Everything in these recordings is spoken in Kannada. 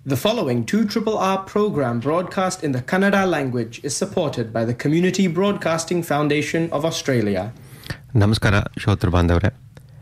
The following 2RRR program broadcast in the Kannada language is supported by the Community Broadcasting Foundation of Australia. ನಮಸ್ಕಾರ ಶ್ರೋತೃ ಬಾಂಧವರೇ,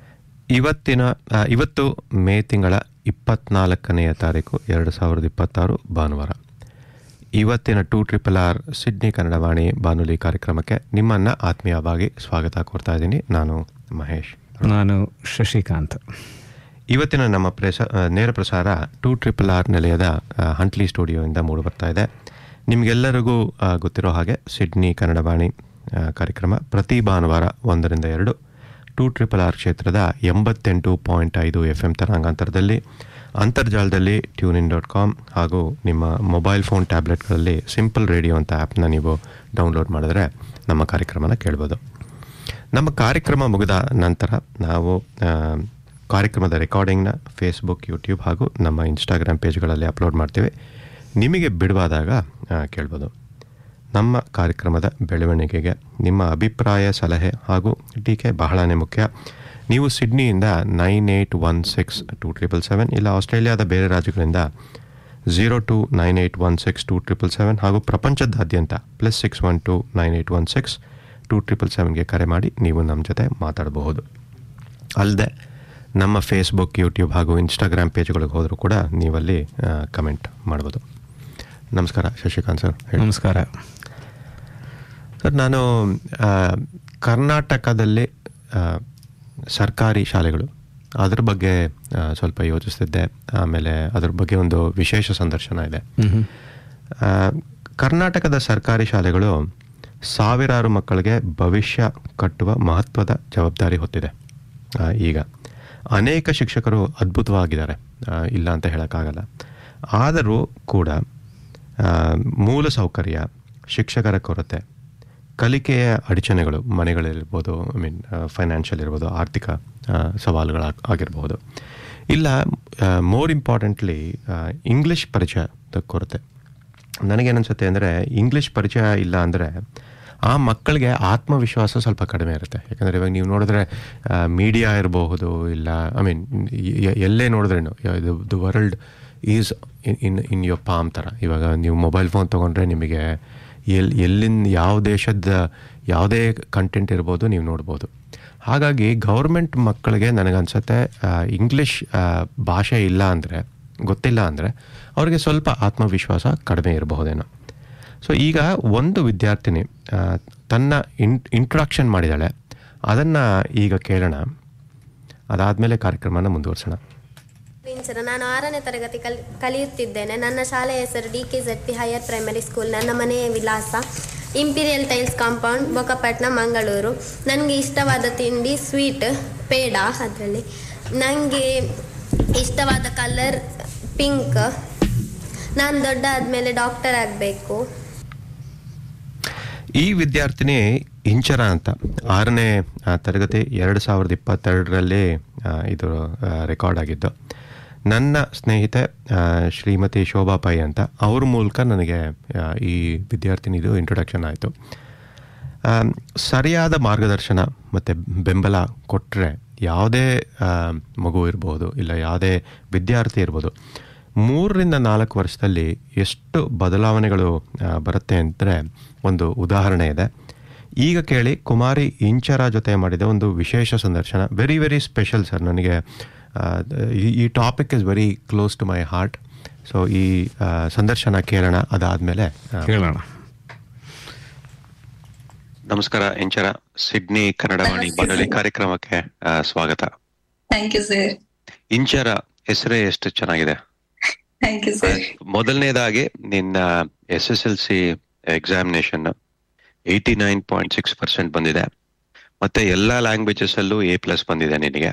ಇವತ್ತು ಮೇ ತಿಂಗಳ 24ನೇ ತಾರೀಕು 2026 ಭಾನುವಾರ. ಇವತ್ತಿನ 2RRR ಸಿಡ್ನಿ ಕನ್ನಡವಾಣಿ ಬಾನುಲಿ ಕಾರ್ಯಕ್ರಮಕ್ಕೆ ನಿಮ್ಮನ್ನು ಆತ್ಮೀಯವಾಗಿ ಸ್ವಾಗತ ಕೋರ್ತಾ ಇದ್ದೀನಿ. ನಾನು ಮಹೇಶ್. ನಾನು ಶಶಿಕಾಂತ್. ಇವತ್ತಿನ ನಮ್ಮ ನೇರ ಪ್ರಸಾರ 2RRR ನಿಲಯದ ಹಂಟ್ಲಿ ಸ್ಟುಡಿಯೋಯಿಂದ ಮೂಡಿ ಬರ್ತಾ ಇದೆ. ನಿಮಗೆಲ್ಲರಿಗೂ ಗೊತ್ತಿರೋ ಹಾಗೆ ಸಿಡ್ನಿ ಕನ್ನಡವಾಣಿ ಕಾರ್ಯಕ್ರಮ ಪ್ರತಿ ಭಾನುವಾರ 1 ರಿಂದ 2 2RRR ಕ್ಷೇತ್ರದ 88.5 FM ತರಂಗಾಂತರದಲ್ಲಿ, ಅಂತರ್ಜಾಲದಲ್ಲಿ tunein.com ಹಾಗೂ ನಿಮ್ಮ ಮೊಬೈಲ್ ಫೋನ್ ಟ್ಯಾಬ್ಲೆಟ್ಗಳಲ್ಲಿ ಸಿಂಪಲ್ ರೇಡಿಯೋ ಅಂತ ಆ್ಯಪ್ನ ನೀವು ಡೌನ್ಲೋಡ್ ಮಾಡಿದ್ರೆ ನಮ್ಮ ಕಾರ್ಯಕ್ರಮನ ಕೇಳ್ಬೋದು. ನಮ್ಮ ಕಾರ್ಯಕ್ರಮ ಮುಗಿದ ನಂತರ ನಾವು ಕಾರ್ಯಕ್ರಮದ ರೆಕಾರ್ಡಿಂಗ್ನ ಫೇಸ್ಬುಕ್, ಯೂಟ್ಯೂಬ್ ಹಾಗೂ ನಮ್ಮ ಇನ್ಸ್ಟಾಗ್ರಾಮ್ ಪೇಜ್ಗಳಲ್ಲಿ ಅಪ್ಲೋಡ್ ಮಾಡ್ತೀವಿ. ನಿಮಗೆ ಬಿಡುವಾದಾಗ ಕೇಳ್ಬೋದು. ನಮ್ಮ ಕಾರ್ಯಕ್ರಮದ ಬೆಳವಣಿಗೆಗೆ ನಿಮ್ಮ ಅಭಿಪ್ರಾಯ, ಸಲಹೆ ಹಾಗೂ ಟೀಕೆ ಬಹಳನೇ ಮುಖ್ಯ. ನೀವು ಸಿಡ್ನಿಯಿಂದ 9816-2777 ಇಲ್ಲ ಆಸ್ಟ್ರೇಲಿಯಾದ ಬೇರೆ ರಾಜ್ಯಗಳಿಂದ 029816-2777 ಹಾಗೂ ಪ್ರಪಂಚದಾದ್ಯಂತ +6129816-2777ಗೆ ಕರೆ ಮಾಡಿ ನೀವು ನಮ್ಮ ಜೊತೆ ಮಾತಾಡಬಹುದು. ಅಲ್ಲದೆ ನಮ್ಮ ಫೇಸ್ಬುಕ್, ಯೂಟ್ಯೂಬ್ ಹಾಗೂ ಇನ್ಸ್ಟಾಗ್ರಾಮ್ ಪೇಜ್ಗಳಿಗೆ ಹೋದರೂ ಕೂಡ ನೀವಲ್ಲಿ ಕಮೆಂಟ್ ಮಾಡ್ಬೋದು. ನಮಸ್ಕಾರ ಶಶಿಕಾಂತ್ ಸರ್. ನಮಸ್ಕಾರ ಸರ್. ನಾನು ಕರ್ನಾಟಕದಲ್ಲಿ ಸರ್ಕಾರಿ ಶಾಲೆಗಳು ಅದ್ರ ಬಗ್ಗೆ ಸ್ವಲ್ಪ ಯೋಚಿಸ್ತಿದ್ದೆ. ಆಮೇಲೆ ಅದ್ರ ಬಗ್ಗೆ ಒಂದು ವಿಶೇಷ ಸಂದರ್ಶನ ಇದೆ. ಕರ್ನಾಟಕದ ಸರ್ಕಾರಿ ಶಾಲೆಗಳು ಸಾವಿರಾರು ಮಕ್ಕಳಿಗೆ ಭವಿಷ್ಯ ಕಟ್ಟುವ ಮಹತ್ವದ ಜವಾಬ್ದಾರಿ ಹೊತ್ತಿದೆ. ಈಗ ಅನೇಕ ಶಿಕ್ಷಕರು ಅದ್ಭುತವಾಗಿದ್ದಾರೆ, ಇಲ್ಲ ಅಂತ ಹೇಳೋಕ್ಕಾಗಲ್ಲ. ಆದರೂ ಕೂಡ ಮೂಲ ಸೌಕರ್ಯ, ಶಿಕ್ಷಕರ ಕೊರತೆ, ಕಲಿಕೆಯ ಅಡಚಣೆಗಳು ಮನೆಗಳಲ್ಲಿರ್ಬೋದು, ಫೈನಾನ್ಷಿಯಲ್ ಇರ್ಬೋದು, ಆರ್ಥಿಕ ಸವಾಲುಗಳಾಗಿರ್ಬೋದು, ಇಲ್ಲ ಮೋರ್ ಇಂಪಾರ್ಟೆಂಟ್ಲಿ ಇಂಗ್ಲೀಷ್ ಪರಿಚಯದ ಕೊರತೆ. ನನಗೇನನ್ಸುತ್ತೆ ಅಂದರೆ, ಇಂಗ್ಲೀಷ್ ಪರಿಚಯ ಇಲ್ಲ ಅಂದರೆ ಆ ಮಕ್ಕಳಿಗೆ ಆತ್ಮವಿಶ್ವಾಸ ಸ್ವಲ್ಪ ಕಡಿಮೆ ಇರುತ್ತೆ. ಯಾಕಂದರೆ ಇವಾಗ ನೀವು ನೋಡಿದ್ರೆ ಮೀಡಿಯಾ ಇರಬಹುದು, ಇಲ್ಲ ಎಲ್ಲೇ ನೋಡಿದ್ರೇನು the world is in your palm ಥರ. ಇವಾಗ ನೀವು ಮೊಬೈಲ್ ಫೋನ್ ತೊಗೊಂಡ್ರೆ ನಿಮಗೆ ಎಲ್ಲಿಂದ ಯಾವ ದೇಶದ ಯಾವುದೇ ಕಂಟೆಂಟ್ ಇರ್ಬೋದು ನೀವು ನೋಡ್ಬೋದು. ಹಾಗಾಗಿ ಗೌರ್ಮೆಂಟ್ ಮಕ್ಕಳಿಗೆ ನನಗನ್ಸುತ್ತೆ ಇಂಗ್ಲೀಷ್ ಭಾಷೆ ಇಲ್ಲ ಅಂದರೆ, ಗೊತ್ತಿಲ್ಲ ಅಂದರೆ ಅವ್ರಿಗೆ ಸ್ವಲ್ಪ ಆತ್ಮವಿಶ್ವಾಸ ಕಡಿಮೆ ಇರಬಹುದೇನೋ. ಸೊ ಈಗ ಒಂದು ವಿದ್ಯಾರ್ಥಿನಿ ತನ್ನ ಇಂಟ್ರೊಡಕ್ಷನ್ ಮಾಡಿದ್ದಾಳೆ, ಅದನ್ನು ಈಗ ಕೇಳೋಣ. ಅದಾದಮೇಲೆ ಕಾರ್ಯಕ್ರಮನ ಮುಂದುವರ್ಸೋಣ. ನಾನು 6ನೇ ತರಗತಿ ಕಲಿಯುತ್ತಿದ್ದೇನೆ. ನನ್ನ ಶಾಲೆಯ ಹೆಸರು DKZP ಹೈಯರ್ ಪ್ರೈಮರಿ ಸ್ಕೂಲ್. ನನ್ನ ಮನೆಯ ವಿಳಾಸ ಇಂಪೀರಿಯಲ್ ಟೈಲ್ಸ್ ಕಾಂಪೌಂಡ್, ಬೊಕಪಟ್ನ, ಮಂಗಳೂರು. ನನಗೆ ಇಷ್ಟವಾದ ತಿಂಡಿ ಸ್ವೀಟ್ ಪೇಡ. ಅದರಲ್ಲಿ ನನಗೆ ಇಷ್ಟವಾದ ಕಲರ್ ಪಿಂಕ್. ನಾನು ದೊಡ್ಡ ಆದಮೇಲೆ ಡಾಕ್ಟರ್ ಆಗಬೇಕು. ಈ ವಿದ್ಯಾರ್ಥಿನಿ ಇಂಚರ ಅಂತ 6ನೇ ತರಗತಿ 2022ರಲ್ಲಿ ಇದು ರೆಕಾರ್ಡ್ ಆಗಿದ್ದು. ನನ್ನ ಸ್ನೇಹಿತೆ ಶ್ರೀಮತಿ ಶೋಭಾ ಪೈ ಅಂತ, ಅವ್ರ ಮೂಲಕ ನನಗೆ ಈ ವಿದ್ಯಾರ್ಥಿನಿದು ಇಂಟ್ರೊಡಕ್ಷನ್ ಆಯಿತು. ಸರಿಯಾದ ಮಾರ್ಗದರ್ಶನ ಮತ್ತು ಬೆಂಬಲ ಕೊಟ್ಟರೆ ಯಾವುದೇ ಮಗು ಇರ್ಬೋದು, ಇಲ್ಲ ಯಾವುದೇ ವಿದ್ಯಾರ್ಥಿ ಇರ್ಬೋದು, 3 ರಿಂದ 4 ವರ್ಷದಲ್ಲಿ ಎಷ್ಟು ಬದಲಾವಣೆಗಳು ಬರುತ್ತೆ ಅಂದರೆ ಒಂದು ಉದಾಹರಣೆ ಇದೆ. ಈಗ ಕೇಳಿ. ಕುಮಾರಿ ಇಂಚರ ಜೊತೆ ಮಾಡಿದ ಒಂದು ವಿಶೇಷ ಸಂದರ್ಶನ. Very very special sir. ನನಗೆ ಈ topic is very close to my heart. So ಈ ಸಂದರ್ಶನ ಕೇಳೋಣ, ಅದಾದಮೇಲೆ ಕೇಳೋಣ. ನಮಸ್ಕಾರ ಇಂಚರ, ಸಿಡ್ನಿ ಕನ್ನಡವಾಣಿ ಬಾನುಲಿ ಕಾರ್ಯಕ್ರಮಕ್ಕೆ ಸ್ವಾಗತ. Thank you sir. ಇಂಚರ ಹೆಸರೇ ಎಷ್ಟು ಚೆನ್ನಾಗಿದೆ. Thank you sir. ಮೊದಲನೇದಾಗಿ ನಿನ್ನ SSLC ಎಕ್ಸಾಮಿನೇಷನ್ 89.6% ಬಂದಿದೆ. ಮತ್ತೆ ಎಲ್ಲಾ ಲ್ಯಾಂಗ್ವೇಜಸ್ ಅಲ್ಲೂ A+ ಬಂದಿದೆ ನಿನಗೆ.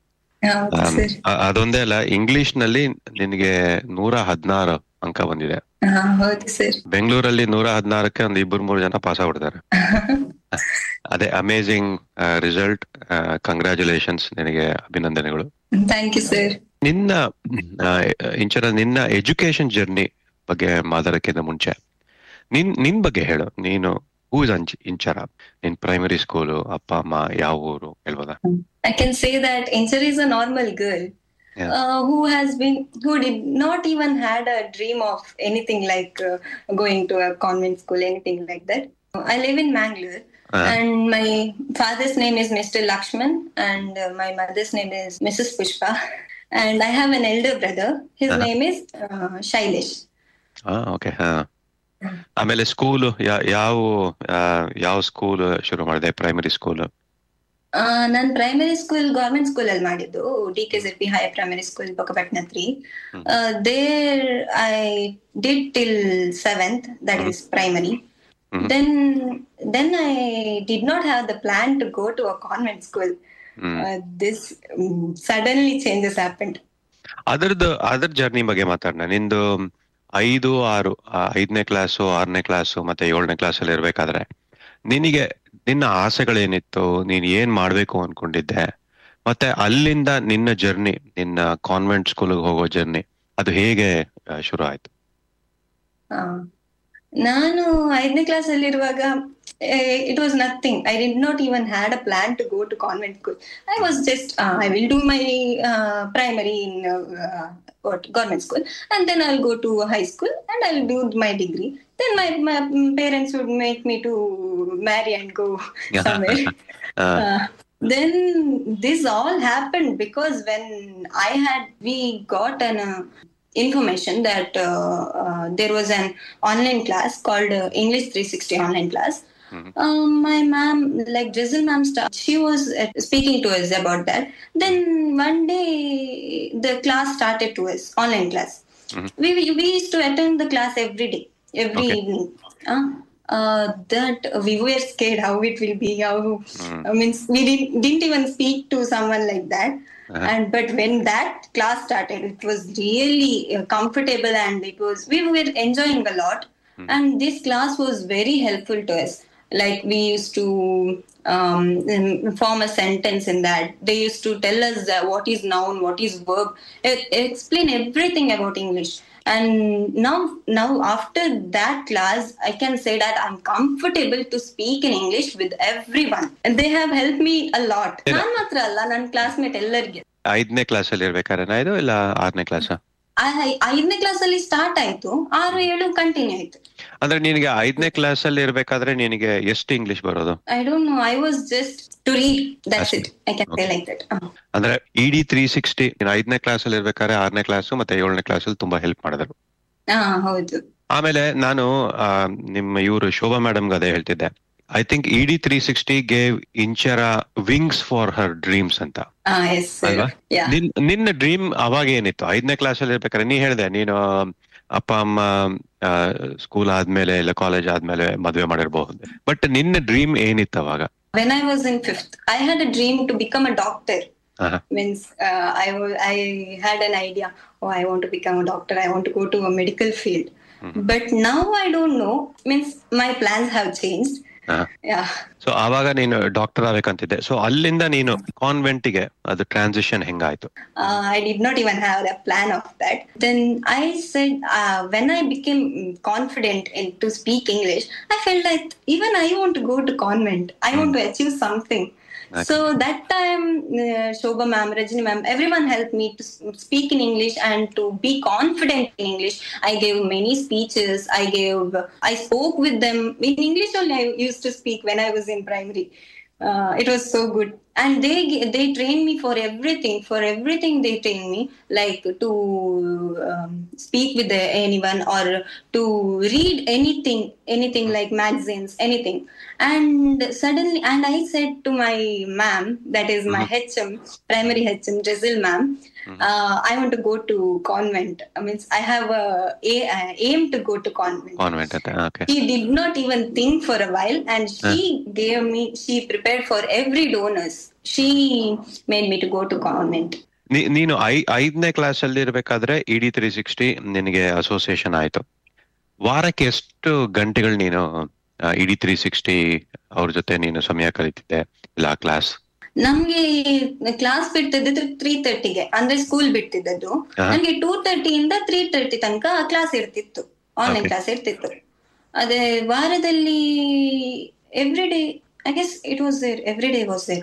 ಅದೊಂದೇ ಅಲ್ಲ, ಇಂಗ್ಲಿಷ್ ನಲ್ಲಿ ನಿನಗೆ 116 ಅಂಕ ಬಂದಿದೆ. ಬೆಂಗಳೂರಲ್ಲಿ 116ಕ್ಕೆ ಒಂದು 2-3 ಜನ ಪಾಸ್ ಆಗ್ಬಿಡ್ತಾರೆ. ಅದೇ ಅಮೇಝಿಂಗ್ ರಿಸಲ್ಟ್. ಕಂಗ್ರ್ಯಾಚುಲೇಷನ್ಸ್, ನಿನಗೆ ಅಭಿನಂದನೆಗಳು. Thank you sir. ನಿನ್ನ ನಿನ್ನ ಎಜುಕೇಶನ್ ಜರ್ನಿ ಬಗ್ಗೆ ಮಾತಾಡೋಕ್ಕಿಂತ ಮುಂಚೆ ನಿನ್ ಬಗ್ಗೆ ಹೇಳು. ನೀನು ಹೂ ಇಸ್ ಇಂಚರ? ನಿನ್ ಪ್ರೈಮರಿ ಸ್ಕೂಲು, ಅಪ್ಪ ಅಮ್ಮ ಯಾವ ಊರು ಹೇಳ್ಬೋದಾ? I can say that Inchara is a normal girl. who did not even had a dream of anything like going to a convent school, anything like that. I live in Mangalore. And my father's name is Mr. Lakshman, and my mother's name is Mrs. Pushpa. And I have an elder brother. His name is Shailesh. Okay. ಆಮೇಲೆ ಸ್ಕೂಲು ಯಾವ ಸ್ಕೂಲ್ ಶುರು ಮಾಡಿದೆ? Primary school? ನಾನು ಪ್ರೈಮರಿ ಸ್ಕೂಲ್ ಗವರ್ಮೆಂಟ್ ಸ್ಕೂಲ್ ಅಲ್ಲಿ ಮಾಡಿದ್ದು, DKZP higher primary school ಬೊಕಪಟ್ನ 3. There I did till 7th, that is primary. Then I did not have the plan to go to a convent school. This suddenly changes happened. ಅದರ ಜರ್ನಿ ಬಗ್ಗೆ ಮಾತಾಡೋಣ. ನಿಂದು 5ನೇ ಕ್ಲಾಸು, 6ನೇ ಕ್ಲಾಸು ಮತ್ತೆ 7ನೇ ಕ್ಲಾಸಲ್ಲಿ ಇರ್ಬೇಕಾದ್ರೆ ನಿನ್ನ ಆಸೆಗಳೇನಿತ್ತು? ನೀನ್ ಏನ್ ಮಾಡ್ಬೇಕು ಅನ್ಕೊಂಡಿದ್ದೆ? ಮತ್ತೆ ಅಲ್ಲಿಂದ ನಿನ್ನ ಜರ್ನಿ, ನಿನ್ನ ಕಾನ್ವೆಂಟ್ ಸ್ಕೂಲ್ಗೆ ಹೋಗೋ ಜರ್ನಿ, ಅದು ಹೇಗೆ ಶುರು ಆಯ್ತು? ನಾನು 5ನೇ ಕ್ಲಾಸ್ ಅಲ್ಲಿ ಇರುವಾಗ it was nothing. I did not even had a plan to go to convent school. I was just I will do my primary in government school, and then I'll go to high school and I'll do my degree. Then my parents would make me to marry and go somewhere. Then this all happened because when we got an information that there was an online class called English 360 online class. My ma'am, like Drizzle ma'am, she was speaking to us about that. Then one day the class started to us, online class. We used to attend the class every day, every evening. That we were scared how it will be, we didn't even speak to someone like that. But when that class started, it was really comfortable, and we were enjoying a lot. And this class was very helpful to us. Like we used to form a sentence in that. They used to tell us what is noun, what is verb, explain everything about English. And now after that class, I can say that I'm comfortable to speak in English with everyone. And they have helped me a lot. ನಾನು ಮಾತ್ರ ಅಲ್ಲ, ನನ್ನ ಕ್ಲಾಸ್ಮೇಟ್ ಎಲ್ಲರಿಗೆ. 5ನೇ ಕ್ಲಾಸ್ ಅಲ್ಲಿ ಇರ್ಬೇಕಾದ್ರೆ ಇದು ಇಲ್ಲ 6ನೇ ಕ್ಲಾಸ್? 5ನೇ ಕ್ಲಾಸ್ ಅಲ್ಲಿ ಸ್ಟಾರ್ಟ್ ಆಯ್ತು, 6-7 ಕಂಟಿನ್ಯೂ ಆಯ್ತು. ಅಂದ್ರೆ ನಿನಗೆ 5ನೇ ಕ್ಲಾಸ್ ಅಲ್ಲಿ ಇರ್ಬೇಕಾದ್ರೆ ನಿನಗೆ ಎಷ್ಟು ಇಂಗ್ಲಿಷ್ ಬರೋದು? I don't know. I was just to read. That's it. I can say like that. ಅಂದ್ರೆ ED 360 5ನೇ ಕ್ಲಾಸ್ ಅಲ್ಲಿ ಇರ್ಬೇಕಾದ್ರೆ 6ನೇ ಕ್ಲಾಸ್ ಮತ್ತೆ 7ನೇ ಕ್ಲಾಸ್ ಅಲ್ಲಿ ತುಂಬಾ ಹೆಲ್ಪ್ ಮಾಡಿದ್ರು. ಹೌದು. ಆಮೇಲೆ ನಾನು ನಿಮ್ಮ ಇವರು ಶೋಭಾ ಮೇಡಮ್ ಅದೇ ಹೇಳ್ತಿದ್ದೆ. I think ED 360 gave Inchara wings for her dreams ಅಂತ. Yes, ಅಲ್ವಾ? ನಿನ್ನ ಡ್ರೀಮ್ ಅವಾಗ ಏನಿತ್ತು? 5ನೇ ಕ್ಲಾಸ್ ಅಲ್ಲಿ ಇರ್ಬೇಕಾದ್ರೆ ನೀ ಹೇಳ್ದೆ ನೀನು ಅಪ್ಪ ಅಮ್ಮ ಸ್ಕೂಲ್ ಆದ್ಮೇಲೆ ಇಲ್ಲ ಕಾಲೇಜ್ ಆದ್ಮೇಲೆ ಮದ್ವೆ ಮಾಡಿರ್ಬಹುದು, ಬಟ್ ನಿನ್ನ ಡ್ರೀಮ್ ಏನಿತ್ತು ಅವಾಗ? When I was in 5th, I had a dream to become a doctor. Means I had an idea, I want to become a doctor, I want to go to a medical field. But now I don't know, means my plans have changed. So ಆವಾಗ ನೀನು ಡಾಕ್ಟರ್ ಆಗ್ಬೇಕಂತಿದ್ದೆ. ಸೊ ಅಲ್ಲಿಂದ ನೀನು ಕಾನ್ವೆಂಟಿಗೆ ಅದು transition ಹೆಂಗಾಯ್ತು? I did not even have a plan of that. Then I said, when I became confident to speak English, I felt like even I want to go to convent. I want to achieve something. Okay. So that time, Shobha ma'am, Rajini ma'am, everyone helped me to speak in English and to be confident in English. I gave many speeches. I spoke with them in English only. I used to speak when I was in primary. It was so good. And they trained me for everything. For everything they trained me, like to speak with anyone or to read anything like magazines, anything. And suddenly, and I said to my ma'am, that is my HM, primary HM, Drizzle ma'am, I want to go to convent. I mean, I have aim to go to convent. Convent, okay. She did not even think for a while, and she prepared for every donors. She made me to go to convent. ನೀನು 5ನೇ ಕ್ಲಾಸ್ ಅಲ್ಲಿ ಇರ್ಬೇಕಾದ್ರೆ ED 360 ನಿನಗೆ ಅಸೋಸಿಯೇಷನ್ ಆಯ್ತು. ವಾರಕ್ಕೆ ಎಷ್ಟು ಗಂಟೆಗಳು ನೀನು ED 360 ಅವ್ರ ಜೊತೆ ನೀನು ಸಮಯ ಕಳೀತಿದ್ದೆ ಇಲ್ಲ ಕ್ಲಾಸ್? ನಮ್ಗೆ ಕ್ಲಾಸ್ ಬಿಡ್ತಿದ್ದು 3:30ಗೆ, ಅಂದ್ರೆ ಸ್ಕೂಲ್ ಬಿಡ್ತಿದ್ದದ್ದು. ನಮ್ಗೆ 2:30 ಇಂದ 3:30 ತನಕ ಕ್ಲಾಸ್ ಇರ್ತಿತ್ತು, ಆನ್ಲೈನ್ ಕ್ಲಾಸ್ ಇರ್ತಿತ್ತು. ಅದೇ ವಾರದಲ್ಲಿ every day, I guess it was there, every day was there.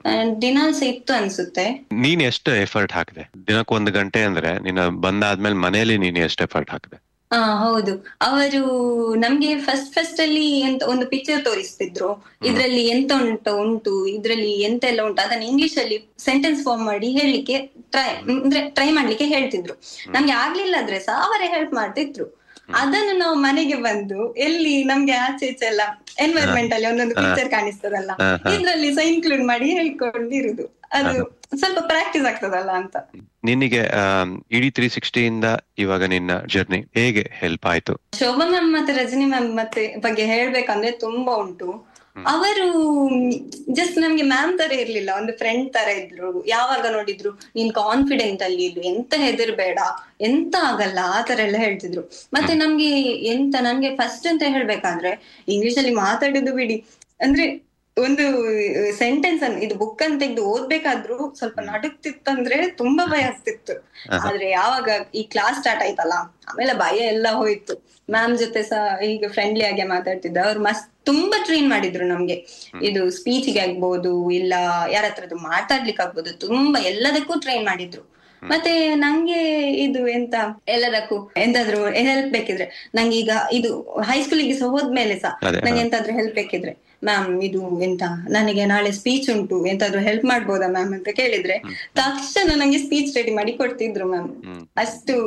ದಿನಾಲ್ಸ ಇತ್ತು ಅನ್ಸುತ್ತೆ. ನೀನ್ ಎಷ್ಟು ಎಫರ್ಟ್ ಹಾಕಿದೆ? ದಿನಕ್ಕೆ 1 ಗಂಟೆ ಅಂದ್ರೆ ನೀನು ಬಂದಾದ್ಮೇಲೆ ಮನೆಯಲ್ಲಿ ನೀನ್ ಎಷ್ಟು ಎಫರ್ಟ್ ಹಾಕಿದೆ? ಹೌದು, ಅವರು ನಮ್ಗೆ ಫಸ್ಟ್ ಅಲ್ಲಿ ಎಂತ ಒಂದು ಪಿಕ್ಚರ್ ತೋರಿಸ್ತಿದ್ರು, ಇದ್ರಲ್ಲಿ ಎಂತ ಉಂಟು ಇದ್ರಲ್ಲಿ ಎಂತೆಲ್ಲ ಉಂಟು, ಅದನ್ನ ಇಂಗ್ಲಿಷ್ ಅಲ್ಲಿ ಸೆಂಟೆನ್ಸ್ ಫಾರ್ಮ್ ಮಾಡಿ ಹೇಳಲಿಕ್ಕೆ ಟ್ರೈ ಮಾಡ್ಲಿಕ್ಕೆ ಹೇಳ್ತಿದ್ರು. ನಮ್ಗೆ ಆಗ್ಲಿಲ್ಲ ಆದ್ರೆ ಸಹ ಅವರೇ ಹೆಲ್ಪ್ ಮಾಡ್ತಿದ್ರು. ಅದನ್ನು ನಾವು ಮನೆಗೆ ಬಂದು ಎಲ್ಲಿ ನಮ್ಗೆ ಆಚೆ ಈಚೆ ಎಲ್ಲ ಎನ್ವೈರ್ಮೆಂಟ್ ಅಲ್ಲಿ ಒಂದೊಂದು ಪಿಕ್ಚರ್ ಕಾಣಿಸ್ತದಲ್ಲ, ಇದ್ರಲ್ಲಿ ಸಹ ಇನ್ಕ್ಲೂಡ್ ಮಾಡಿ ಹೇಳ್ಕೊಂಡಿರುದು. ಅದು ಸ್ವಲ್ಪ ಪ್ರಾಕ್ಟೀಸ್ ಆಗ್ತದಲ್ಲ ಅಂತ. ನಿನಗೆ ಇಡಿ 360 ಇಂದ ಇವಾಗ ನಿನ್ನ ಜರ್ನಿ ಹೇಗೆ ಹೆಲ್ಪ್ ಆಯ್ತು? ಶೋಭಾ ಮ್ಯಾಮ್ ಮತ್ತೆ ರಜನಿ ಮ್ಯಾಮ್ ಮತ್ತೆ ಬಗ್ಗೆ ಹೇಳ್ಬೇಕಂದ್ರೆ ತುಂಬಾ ಉಂಟು. ಅವರು ಜಸ್ಟ್ ನಮ್ಗೆ ಮ್ಯಾಮ್ ತರ ಇರ್ಲಿಲ್ಲ, ಒಂದು ಫ್ರೆಂಡ್ ತರ ಇದ್ರು. ಯಾವಾಗ ನೋಡಿದ್ರು ನೀನ್ ಕಾನ್ಫಿಡೆಂಟ್ ಅಲ್ಲಿ ಇರು, ಎಂತ ಹೆದರ್ಬೇಡ, ಎಂತ ಆಗಲ್ಲ, ಆ ತರ ಎಲ್ಲ ಹೇಳ್ತಿದ್ರು. ಮತ್ತೆ ನಮ್ಗೆ ಫಸ್ಟ್ ಅಂತ ಹೇಳ್ಬೇಕಾದ್ರೆ ಇಂಗ್ಲಿಷ್ ಅಲ್ಲಿ ಮಾತಾಡುದು ಬಿಡಿ, ಅಂದ್ರೆ ಒಂದು ಸೆಂಟೆನ್ಸ್ ಅನ್ನು ಇದು ಬುಕ್ ಅಂತ ತೆಗೆದು ಓದ್ಬೇಕಾದ್ರೂ ಸ್ವಲ್ಪ ನಡುಕ್ತಿತ್ತಂದ್ರೆ ತುಂಬಾ ಭಯ ಆಗ್ತಿತ್ತು. ಆದ್ರೆ ಯಾವಾಗ ಈ ಕ್ಲಾಸ್ ಸ್ಟಾರ್ಟ್ ಆಯ್ತಲ್ಲ, ಆಮೇಲೆ ಭಯ ಎಲ್ಲ ಹೋಯ್ತು. ಮ್ಯಾಮ್ ಜೊತೆ ಸಹ ಈಗ ಫ್ರೆಂಡ್ಲಿ ಆಗಿ ಮಾತಾಡ್ತಿದ್ದ. ಅವ್ರು ತುಂಬಾ ಟ್ರೈನ್ ಮಾಡಿದ್ರು ನಮ್ಗೆ. ಇದು ಸ್ಪೀಚ್ಗೆ ಆಗ್ಬೋದು, ಇಲ್ಲ ಯಾರ ಹತ್ರದ್ದು ಮಾತಾಡ್ಲಿಕ್ಕೆ ಆಗ್ಬೋದು, ತುಂಬಾ ಎಲ್ಲದಕ್ಕೂ ಟ್ರೈನ್ ಮಾಡಿದ್ರು. ಮತ್ತೆ ನಂಗೆ ಇದು ಎಲ್ಲದಕ್ಕೂ ಎಂತಾದ್ರು ಹೆಲ್ಪ್ ಬೇಕಿದ್ರೆ, ನಂಗೆ ಈಗ ಇದು ಹೈಸ್ಕೂಲಿಗೆ ಸಹ ಹೋದ್ಮೇಲೆ ಸಹ ನಂಗೆ ಎಂತಾದ್ರು ಹೆಲ್ಪ್ ಬೇಕಿದ್ರೆ, ಮ್ಯಾಮ್ ಇದು ನನಗೆ ನಾಳೆ ಸ್ಪೀಚ್ ಉಂಟು, ಎಂತಾದ್ರು ಹೆಲ್ಪ್ ಮಾಡ್ಬೋದಾ ಮ್ಯಾಮ್ ಅಂತ ಕೇಳಿದ್ರೆ ತಕ್ಷಣ ನಂಗೆ ಸ್ಪೀಚ್ ರೆಡಿ ಮಾಡಿ ಕೊಡ್ತಿದ್ರು ಮ್ಯಾಮ್. ಅಷ್ಟು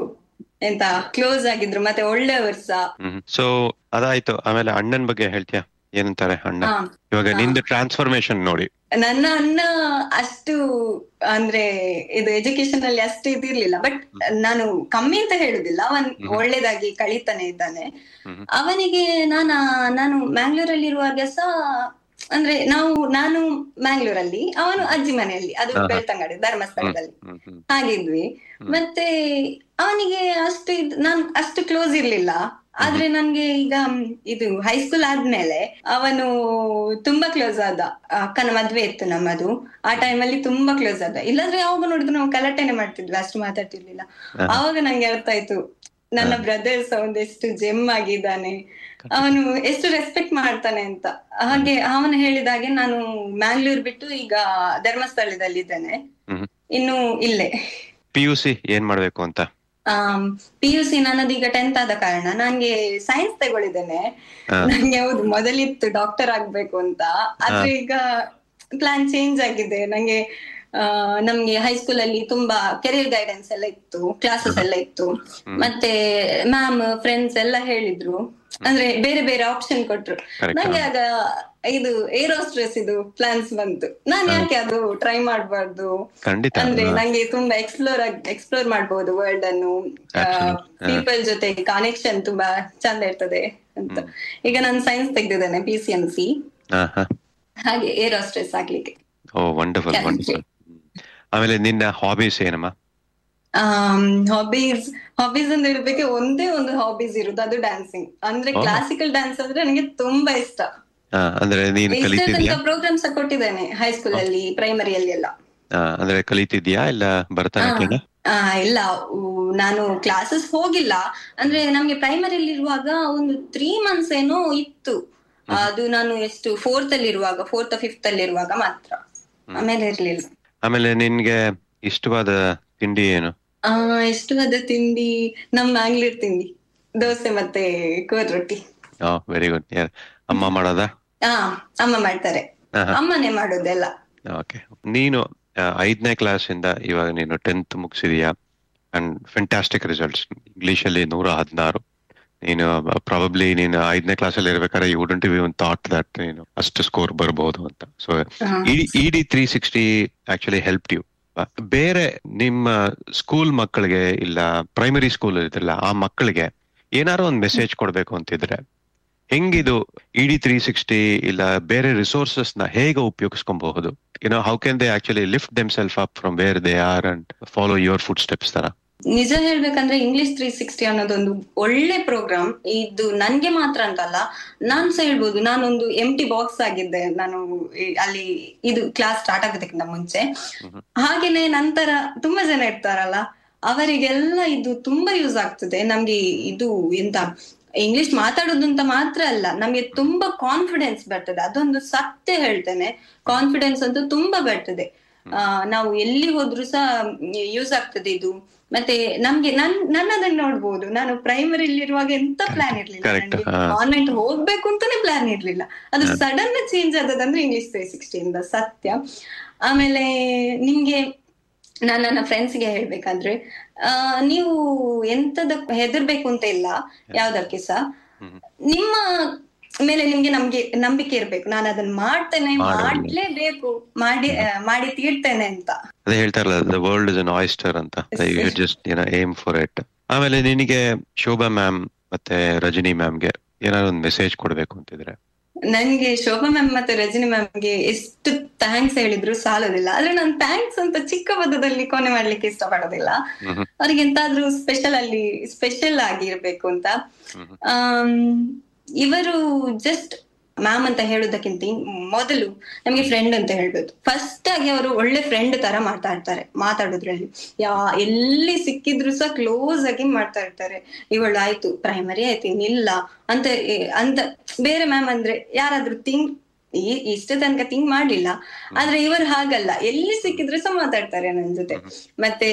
ಕ್ಲೋಸ್ ಆಗಿದ್ರು, ಮತ್ತೆ ಒಳ್ಳೆಯವರು ಸಹ. ಸೊ ಅದಾಯ್ತು. ಆಮೇಲೆ ಅಣ್ಣನ್ ಬಗ್ಗೆ ಹೇಳ್ತೀಯಾ? ಏನಂತಾರೆ ಅಣ್ಣ ಇವಾಗ ನಿಂದ ಟ್ರಾನ್ಸ್ಫಾರ್ಮೇಶನ್ ನೋಡಿ? ನನ್ನ ಅಣ್ಣ ಅಷ್ಟು ಅಂದ್ರೆ ಇದು ಎಜುಕೇಶನ್ ಅಲ್ಲಿ ಅಷ್ಟು ಇದಿರ್ಲಿಲ್ಲ, ಬಟ್ ನಾನು ಕಮ್ಮಿ ಅಂತ ಹೇಳುದಿಲ್ಲ, ಅವನ್ ಒಳ್ಳೇದಾಗಿ ಕಳೀತಾನೆ ಇದ್ದಾನೆ. ಅವನಿಗೆ ನಾನು ಮ್ಯಾಂಗ್ಳೂರಲ್ಲಿ ಇರುವಾಗ ಸಹ ಅಂದ್ರೆ ನಾನು ಮ್ಯಾಂಗ್ಳೂರಲ್ಲಿ, ಅವನು ಅಜ್ಜಿ ಮನೆಯಲ್ಲಿ, ಅದು ಬೆಳ್ತಂಗಡಿ ಧರ್ಮಸ್ಥಳದಲ್ಲಿ ಹಾಗಿದ್ವಿ. ಮತ್ತೆ ಅವನಿಗೆ ನಾನು ಅಷ್ಟು ಕ್ಲೋಸ್ ಇರ್ಲಿಲ್ಲ. ಆದ್ರೆ ನನ್ಗೆ ಈಗ ಇದು ಹೈಸ್ಕೂಲ್ ಆದ್ಮೇಲೆ ಅವನು ತುಂಬಾ ಕ್ಲೋಸ್ ಆದ. ಅಕ್ಕನ ಮದ್ವೆ ಇತ್ತು ನಮ್ಮದು, ಆ ಟೈಮಲ್ಲಿ ತುಂಬಾ ಕ್ಲೋಸ್ ಆದ. ಇಲ್ಲಾಂದ್ರೆ ಯಾವಾಗ ನೋಡಿದ್ರು ನಾವು ಗಲಾಟೆನೆ ಮಾಡ್ತಿದ್ವಿ, ಅಷ್ಟು ಮಾತಾಡ್ತಿರ್ಲಿಲ್ಲ. ಆವಾಗ ನಂಗೆ ಅರ್ಥ ಆಯ್ತು ನನ್ನ ಬ್ರದರ್ಸ್ ಒಂದೆಷ್ಟು ಜೆಮ್ ಆಗಿದ್ದಾನೆ, ಅವನು ಎಷ್ಟು ರೆಸ್ಪೆಕ್ಟ್ ಮಾಡ್ತಾನೆ ಅಂತ. ಹಾಗೆ ಅವನು ಹೇಳಿದಾಗೆ ನಾನು ಮ್ಯಾಂಗ್ಳೂರ್ ಬಿಟ್ಟು ಈಗ ಧರ್ಮಸ್ಥಳದಲ್ಲಿ ಇದ್ದೇನೆ, ಇನ್ನು ಇಲ್ಲೇ. PUC ಏನ್ ಮಾಡ್ಬೇಕು ಅಂತ? PUC ನನ್ನದೀಗ 10th ಆದ ಕಾರಣ ನಂಗೆ ಸೈನ್ಸ್ ತಗೊಳಿದ್ದೇನೆ. ನಂಗೆ ಹೌದು ಮೊದಲಿತ್ತು ಡಾಕ್ಟರ್ ಆಗ್ಬೇಕು ಅಂತ, ಆದ್ರೆ ಈಗ ಪ್ಲಾನ್ ಚೇಂಜ್ ಆಗಿದೆ. ನಮ್ಗೆ ಹೈಸ್ಕೂಲ್ ಅಲ್ಲಿ ತುಂಬಾ ಕೆರಿಯರ್ ಗೈಡೆನ್ಸ್ ಎಲ್ಲ ಇತ್ತು, ಕ್ಲಾಸಸ್ ಎಲ್ಲ ಇತ್ತು. ಮತ್ತೆ ಮ್ಯಾಮ್ ಫ್ರೆಂಡ್ಸ್ ಎಲ್ಲ ಹೇಳಿದ್ರು, ಅಂದ್ರೆ ಬೇರೆ ಬೇರೆ ಆಪ್ಷನ್ ಕೊಟ್ರು. ನಂಗೆ ಆಗ ಇದು ಏರೋಸ್ಟ್ರೆಸ್ ಇದು ಪ್ಲಾನ್ಸ್ ಬಂತು. ನಾನ್ ಯಾಕೆ ಅದು ಟ್ರೈ ಮಾಡ್ಬಾರ್ದು? ಅಂದ್ರೆ ನಂಗೆ ತುಂಬಾ ಎಕ್ಸ್ಪ್ಲೋರ್ ಮಾಡ್ಬೋದು ವರ್ಲ್ಡ್ ಅನ್ನು, ಪೀಪಲ್ ಜೊತೆ ಕನೆಕ್ಷನ್ ತುಂಬಾ ಚಂದ ಇರ್ತದೆ ಅಂತ. ಈಗ ನಾನು ಸೈನ್ಸ್ ತೆಗ್ದಿದ್ದೇನೆ, PCMC. ಹಾಗೆ ಏರೋಸ್ಟ್ರೆಸ್ ಆಗ್ಲಿಕ್ಕೆ. ವಂಡರ್ಫುಲ್. ಆಮೇಲೆ ನಿನ್ನ ಹಾಬೀಸ್ ಏನಮ್ಮ? ಹಾಬೀಸ್ ಅಂತ ಹೇಳ್ಬೇಕು, ಒಂದೇ ಒಂದು ಹಾಬೀಸ್ ಇರುದು, ಅದು ಡ್ಯಾನ್ಸಿಂಗ್. ಅಂದ್ರೆ ಕ್ಲಾಸಿಕಲ್ ಡ್ಯಾನ್ಸ್ ಅಂದ್ರೆ ನನಗೆ ತುಂಬಾ ಇಷ್ಟ. ಅಂದ್ರೆ ಪ್ರೋಗ್ರಾಮ್ಸ್ ಕೊಟ್ಟಿದ್ದೇನೆ ಹೈಸ್ಕೂಲ್ ಅಲ್ಲಿ, ಪ್ರೈಮರಿಯಲ್ಲಿ ಎಲ್ಲ. ಅಂದ್ರೆ ಕಲಿತಿದ್ಯಾ ಇಲ್ಲ ಭರತನಾಟ್ಯ? ಇಲ್ಲ, ನಾನು ಕ್ಲಾಸಸ್ ಹೋಗಿಲ್ಲ. ಅಂದ್ರೆ ನಮ್ಗೆ ಪ್ರೈಮರಿಯಲ್ಲಿ ಇರುವಾಗ ಒಂದು 3 months ಏನೋ ಇತ್ತು. ಅದು ನಾನು ಎಷ್ಟು 4th ಅಲ್ಲಿ ಇರುವಾಗ, 4th or 5th ಅಲ್ಲಿ ಇರುವಾಗ ಮಾತ್ರ, ಆಮೇಲೆ ಇರ್ಲಿಲ್ಲ. ಆಮೇಲೆ ನಿನ್ಗೆ ಇಷ್ಟವಾದ ತಿಂಡಿ ಏನು? ಇಷ್ಟವಾದ ತಿಂಡಿ ನಮ್ ಮ್ಯಾಂಗ್ಳೂರ್ ತಿಂಡಿ, ದೋಸೆ ಮತ್ತೆ ಕೋರ್ ರೊಟ್ಟಿ. Very good. ಅಮ್ಮ ಮಾಡೋದಾ? ಅಮ್ಮ ಮಾಡ್ತಾರೆ, ಅಮ್ಮನೇ ಮಾಡೋದೆಲ್ಲ. ಓಕೆ. ನೀನು 5ನೇ ಕ್ಲಾಸ್ ಇಂದ ಇವಾಗ ನೀನು 10th ಮುಗಿಸಿದೀಯಾ, and fantastic results. English ಅಲ್ಲಿ 116. ನೀನು ಪ್ರಾಬಬ್ಲಿ ನೀನು 5ನೇ ಕ್ಲಾಸ್ ಅಲ್ಲಿ ಇರ್ಬೇಕಾದ್ರೆ you wouldn't even thought that ನೀನು ಅಷ್ಟು ಸ್ಕೋರ್ ಬರ್ಬಹುದು ಅಂತ. So ED 360 actually helped you. ಬೇರೆ ನಿಮ್ಮ ಸ್ಕೂಲ್ ಮಕ್ಕಳಿಗೆ ಇಲ್ಲ ಪ್ರೈಮರಿ ಸ್ಕೂಲ್ ಇರ್ತಿಲ್ಲ, ಆ ಮಕ್ಕಳಿಗೆ ಏನಾರು ಒಂದು ಮೆಸೇಜ್ ಕೊಡ್ಬೇಕು ಅಂತಿದ್ರೆ ಹೆಂಗಿದು ಇಡಿ 360 ಇಲ್ಲ ಬೇರೆ ರಿಸೋರ್ಸಸ್ ನ ಹೇಗೆ ಉಪಯೋಗಿಸ್ಕೊಬಹುದು? How can they actually lift themself up from where they are and follow your foot steps ತರ? ನಿಜ ಹೇಳ್ಬೇಕಂದ್ರೆ ಇಂಗ್ಲಿಷ್ 360 ಅನ್ನೋದೊಂದು ಒಳ್ಳೆ ಪ್ರೋಗ್ರಾಮ್. ಇದು ನನ್ಗೆ ಮಾತ್ರ ಅಂತಲ್ಲ, ನಾನ್ ಸಹ ಹೇಳ್ಬೋದು, ನಾನೊಂದು ಎಂಟಿ ಬಾಕ್ಸ್ ಆಗಿದ್ದೆ. ನಾನು ಅಲ್ಲಿ ಇದು ಕ್ಲಾಸ್ ಸ್ಟಾರ್ಟ್ ಆಗೋದಕ್ಕಿಂತ ಮುಂಚೆ. ಹಾಗೇನೆ ನಂತರ ತುಂಬಾ ಜನ ಇರ್ತಾರಲ್ಲ, ಅವರಿಗೆಲ್ಲ ಇದು ತುಂಬಾ ಯೂಸ್ ಆಗ್ತದೆ. ನಮ್ಗೆ ಇದು ಇಂಗ್ಲಿಷ್ ಮಾತಾಡೋದು ಅಂತ ಮಾತ್ರ ಅಲ್ಲ, ನಮ್ಗೆ ತುಂಬಾ ಕಾನ್ಫಿಡೆನ್ಸ್ ಬರ್ತದೆ. ಅದೊಂದು ಸತ್ಯ ಹೇಳ್ತೇನೆ, ಕಾನ್ಫಿಡೆನ್ಸ್ ಅಂತೂ ತುಂಬಾ ಬರ್ತದೆ. ನಾವು ಎಲ್ಲಿ ಹೋದ್ರು ಸಹ ಯೂಸ್ ಆಗ್ತದೆ ಇದು. ಮತ್ತೆ ನಮ್ಗೆ ನನ್ನದನ್ನ ನೋಡ್ಬೋದು, ನಾನು ಪ್ರೈಮರಿಲಿ ಇರುವಾಗ ಎಂತ ಪ್ಲಾನ್ ಇರ್ಲಿಲ್ಲ, ನನಗೆ ಕಾನ್ವೆಂಟ್ ಹೋಗ್ಬೇಕು ಅಂತಾನೆ ಪ್ಲಾನ್ ಇರ್ಲಿಲ್ಲ. ಅದು ಸಡನ್ ಚೇಂಜ್ ಆದದಂದ್ರೆ ಇಂಗ್ಲಿಷ್ 360 ಇಂದ, ಸತ್ಯ. ಆಮೇಲೆ ನಿಮ್ಗೆ ನಾನು ನನ್ನ ಫ್ರೆಂಡ್ಸ್ಗೆ ಹೇಳ್ಬೇಕಂದ್ರೆ, ನೀವು ಎಂತದಕ್ಕೂ ಹೆದರ್ಬೇಕು ಅಂತ ಇಲ್ಲ, ಯಾವ್ದಕ್ಕೆ ಸಹ ನಿಮ್ಮ ಮೇಲೆ ನಿಮ್ಗೆ ನಂಬಿಕೆ ಇರ್ಬೇಕು. ನಾನು ಅದನ್ನ ಮಾಡ್ತೇನೆ, ಮಾಡ್ಲೇಬೇಕು, ಮಾಡಿ ತೀರ್ತೇನೆ ಅಂತ. ಅದೇ ಹೇಳ್ತಾರಲ್ಲ, the world is an oyster ಅಂತ, you just aim for it. ಆಮೇಲೆ ನಿನಗೆ ಶೋಭಾ ಮ್ಯಾಮ್ ಮತ್ತೆ ರಜನಿ ಮ್ಯಾಮ್ಗೆ ಏನಾದ್ರು ಒಂದು ಮೆಸೇಜ್ ಕೊಡ್ಬೇಕು ಅಂತಿದ್ರೆ? ನನ್ಗೆ ಶೋಭಾ ಮ್ಯಾಮ್ ಮತ್ತೆ ರಜನಿ ಮ್ಯಾಮ್ಗೆ ಎಷ್ಟು ಥ್ಯಾಂಕ್ಸ್ ಹೇಳಿದ್ರು ಸಾಲೋದಿಲ್ಲ. ಆದ್ರೆ ನಾನು ಥ್ಯಾಂಕ್ಸ್ ಅಂತ ಚಿಕ್ಕ ಪದದಲ್ಲಿ ಕೊನೆ ಮಾಡ್ಲಿಕ್ಕೆ ಇಷ್ಟಪಡೋದಿಲ್ಲ. ಅವ್ರಿಗೆ ಎಂತಾದ್ರೂ ಸ್ಪೆಷಲ್ ಆಗಿರ್ಬೇಕು ಅಂತ. ಇವರು ಜಸ್ಟ್ ಮ್ಯಾಮ್ ಅಂತ ಹೇಳೋದಕ್ಕಿಂತ ಮೊದಲು ನಮ್ಗೆ ಫ್ರೆಂಡ್ ಅಂತ ಹೇಳ್ಬೋದು. ಫಸ್ಟ್ ಆಗಿ ಅವರು ಒಳ್ಳೆ ಫ್ರೆಂಡ್ ತರ ಮಾತಾಡೋದ್ರಲ್ಲಿ ಎಲ್ಲಿ ಸಿಕ್ಕಿದ್ರು ಸಹ ಕ್ಲೋಸ್ ಆಗಿ ಮಾಡ್ತಾ ಇರ್ತಾರೆ. ಇವಳು ಆಯ್ತು ಪ್ರೈಮರಿ ಆಯ್ತು ಇನ್ನಿಲ್ಲ ಅಂತ ಬೇರೆ ಮ್ಯಾಮ್ ಅಂದ್ರೆ ಯಾರಾದ್ರೂ ಇಷ್ಟ ತನಕ ಥಿಂಕ್ ಮಾಡ್ಲಿಲ್ಲ. ಆದ್ರೆ ಇವರು ಹಾಗಲ್ಲ, ಎಲ್ಲಿ ಸಿಕ್ಕಿದ್ರು ಸಹ ಮಾತಾಡ್ತಾರೆ ನನ್ ಜೊತೆ. ಮತ್ತೆ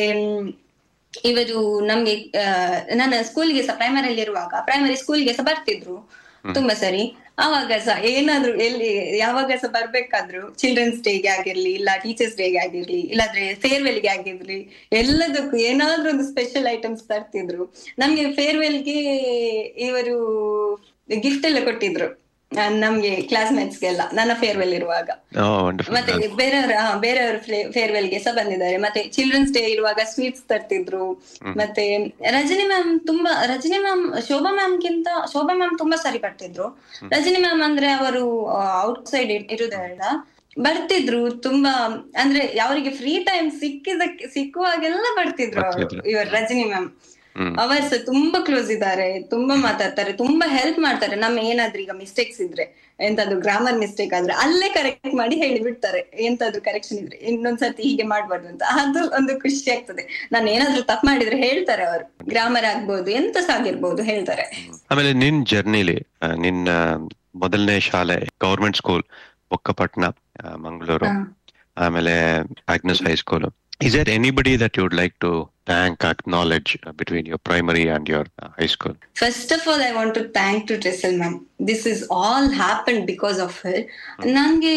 ಇವರು ನಮ್ಗೆ ನನ್ನ ಸ್ಕೂಲ್ಗೆ ಸಹ ಪ್ರೈಮರಿ ಸ್ಕೂಲ್ಗೆ ಸಹ ಬರ್ತಿದ್ರು ತುಂಬಾ ಸರಿ. ಅವಾಗ ಸಹ ಏನಾದ್ರು ಯಾವಾಗ ಸಹ ಬರ್ಬೇಕಾದ್ರು, ಚಿಲ್ಡ್ರನ್ಸ್ ಡೇಗೆ ಆಗಿರ್ಲಿ, ಇಲ್ಲ ಟೀಚರ್ಸ್ ಡೇಗೆ ಆಗಿರ್ಲಿ, ಇಲ್ಲಾಂದ್ರೆ ಫೇರ್ವೆಲ್ಗೆ ಆಗಿರ್ಲಿ, ಎಲ್ಲದಕ್ಕೂ ಏನಾದ್ರೂ ಒಂದು ಸ್ಪೆಷಲ್ ಐಟಮ್ಸ್ ತರ್ತಿದ್ರು. ನಮ್ಗೆ ಫೇರ್ವೆಲ್ಗೆ ಇವರು ಗಿಫ್ಟ್ ಎಲ್ಲ ಕೊಟ್ಟಿದ್ರು ನಮ್ಗೆ ಕ್ಲಾಸ್ಮೇಟ್ಸ್ಗೆಲ್ಲ, ನನ್ನ ಫೇರ್ವೆಲ್ ಇರುವಾಗ. ಮತ್ತೆ ಬೇರೆಯವ್ರ ಫೇರ್ವೆಲ್ಗೆ ಸಹ ಬಂದಿದ್ದಾರೆ. ಮತ್ತೆ ಚಿಲ್ಡ್ರನ್ಸ್ ಡೇ ಇರುವಾಗ ಸ್ವೀಟ್ಸ್ ತರ್ತಿದ್ರು. ಮತ್ತೆ ರಜನಿ ಮ್ಯಾಮ್ ಶೋಭಾ ಮ್ಯಾಮ್ ತುಂಬಾ ಸರಿ ಬರ್ತಿದ್ರು. ರಜನಿ ಮ್ಯಾಮ್ ಅಂದ್ರೆ ಅವರು ಔಟ್ ಸೈಡ್ ಇರುವುದರಿಂದ ಬರ್ತಿದ್ರು ತುಂಬಾ, ಅಂದ್ರೆ ಅವರಿಗೆ ಫ್ರೀ ಟೈಮ್ ಸಿಕ್ಕುವಾಗೆಲ್ಲ ಬರ್ತಿದ್ರು ಇವರು ರಜನಿ ಮ್ಯಾಮ್. ಅವರು ಸಹ ತುಂಬಾ ಕ್ಲೋಸ್ ಇದ್ದಾರೆ, ತುಂಬಾ ಮಾತಾಡ್ತಾರೆ, ತುಂಬಾ ಹೆಲ್ಪ್ ಮಾಡ್ತಾರೆ. ನಮ್ಮ ಏನಾದ್ರೂ ಈಗ ಮಿಸ್ಟೇಕ್ಸ್ ಇದ್ರೆ, ಎಂತಾದ್ರು ಗ್ರಾಮರ್ ಮಿಸ್ಟೇಕ್ ಆದ್ರೆ ಅಲ್ಲೇ ಕರೆಕ್ಟ್ ಮಾಡಿ ಹೇಳಿ ಬಿಡ್ತಾರೆ. ಎಂತಾದ್ರು ಕರೆಕ್ಷನ್ ಇದ್ರೆ ಇನ್ನೊಂದ್ಸರ್ತಿ ಹೀಗೆ ಮಾಡ್ಬಾರ್ದು ಅಂತ. ಅದು ಒಂದು ಖುಷಿ ಆಗ್ತದೆ. ನಾನು ಏನಾದ್ರು ತಪ್ಪು ಮಾಡಿದ್ರೆ ಹೇಳ್ತಾರೆ ಅವರು, ಗ್ರಾಮರ್ ಆಗ್ಬೋದು ಎಂತ ಸಹ ಆಗಿರ್ಬೋದು ಹೇಳ್ತಾರೆ. ಆಮೇಲೆ ನಿನ್ ಜರ್ನಿಲಿ ನಿನ್ನ ಮೊದಲನೇ ಶಾಲೆ ಗವರ್ಮೆಂಟ್ ಸ್ಕೂಲ್ ಬೊಕ್ಕಪಟ್ನ ಮಂಗಳೂರು, ಆಮೇಲೆ Agnes high school. Is there anybody that you would like to thank, acknowledge between your primary and your high school? First of all, I want to thank to Dressel ma'am. This is all happened because of her. ನಂಗೆ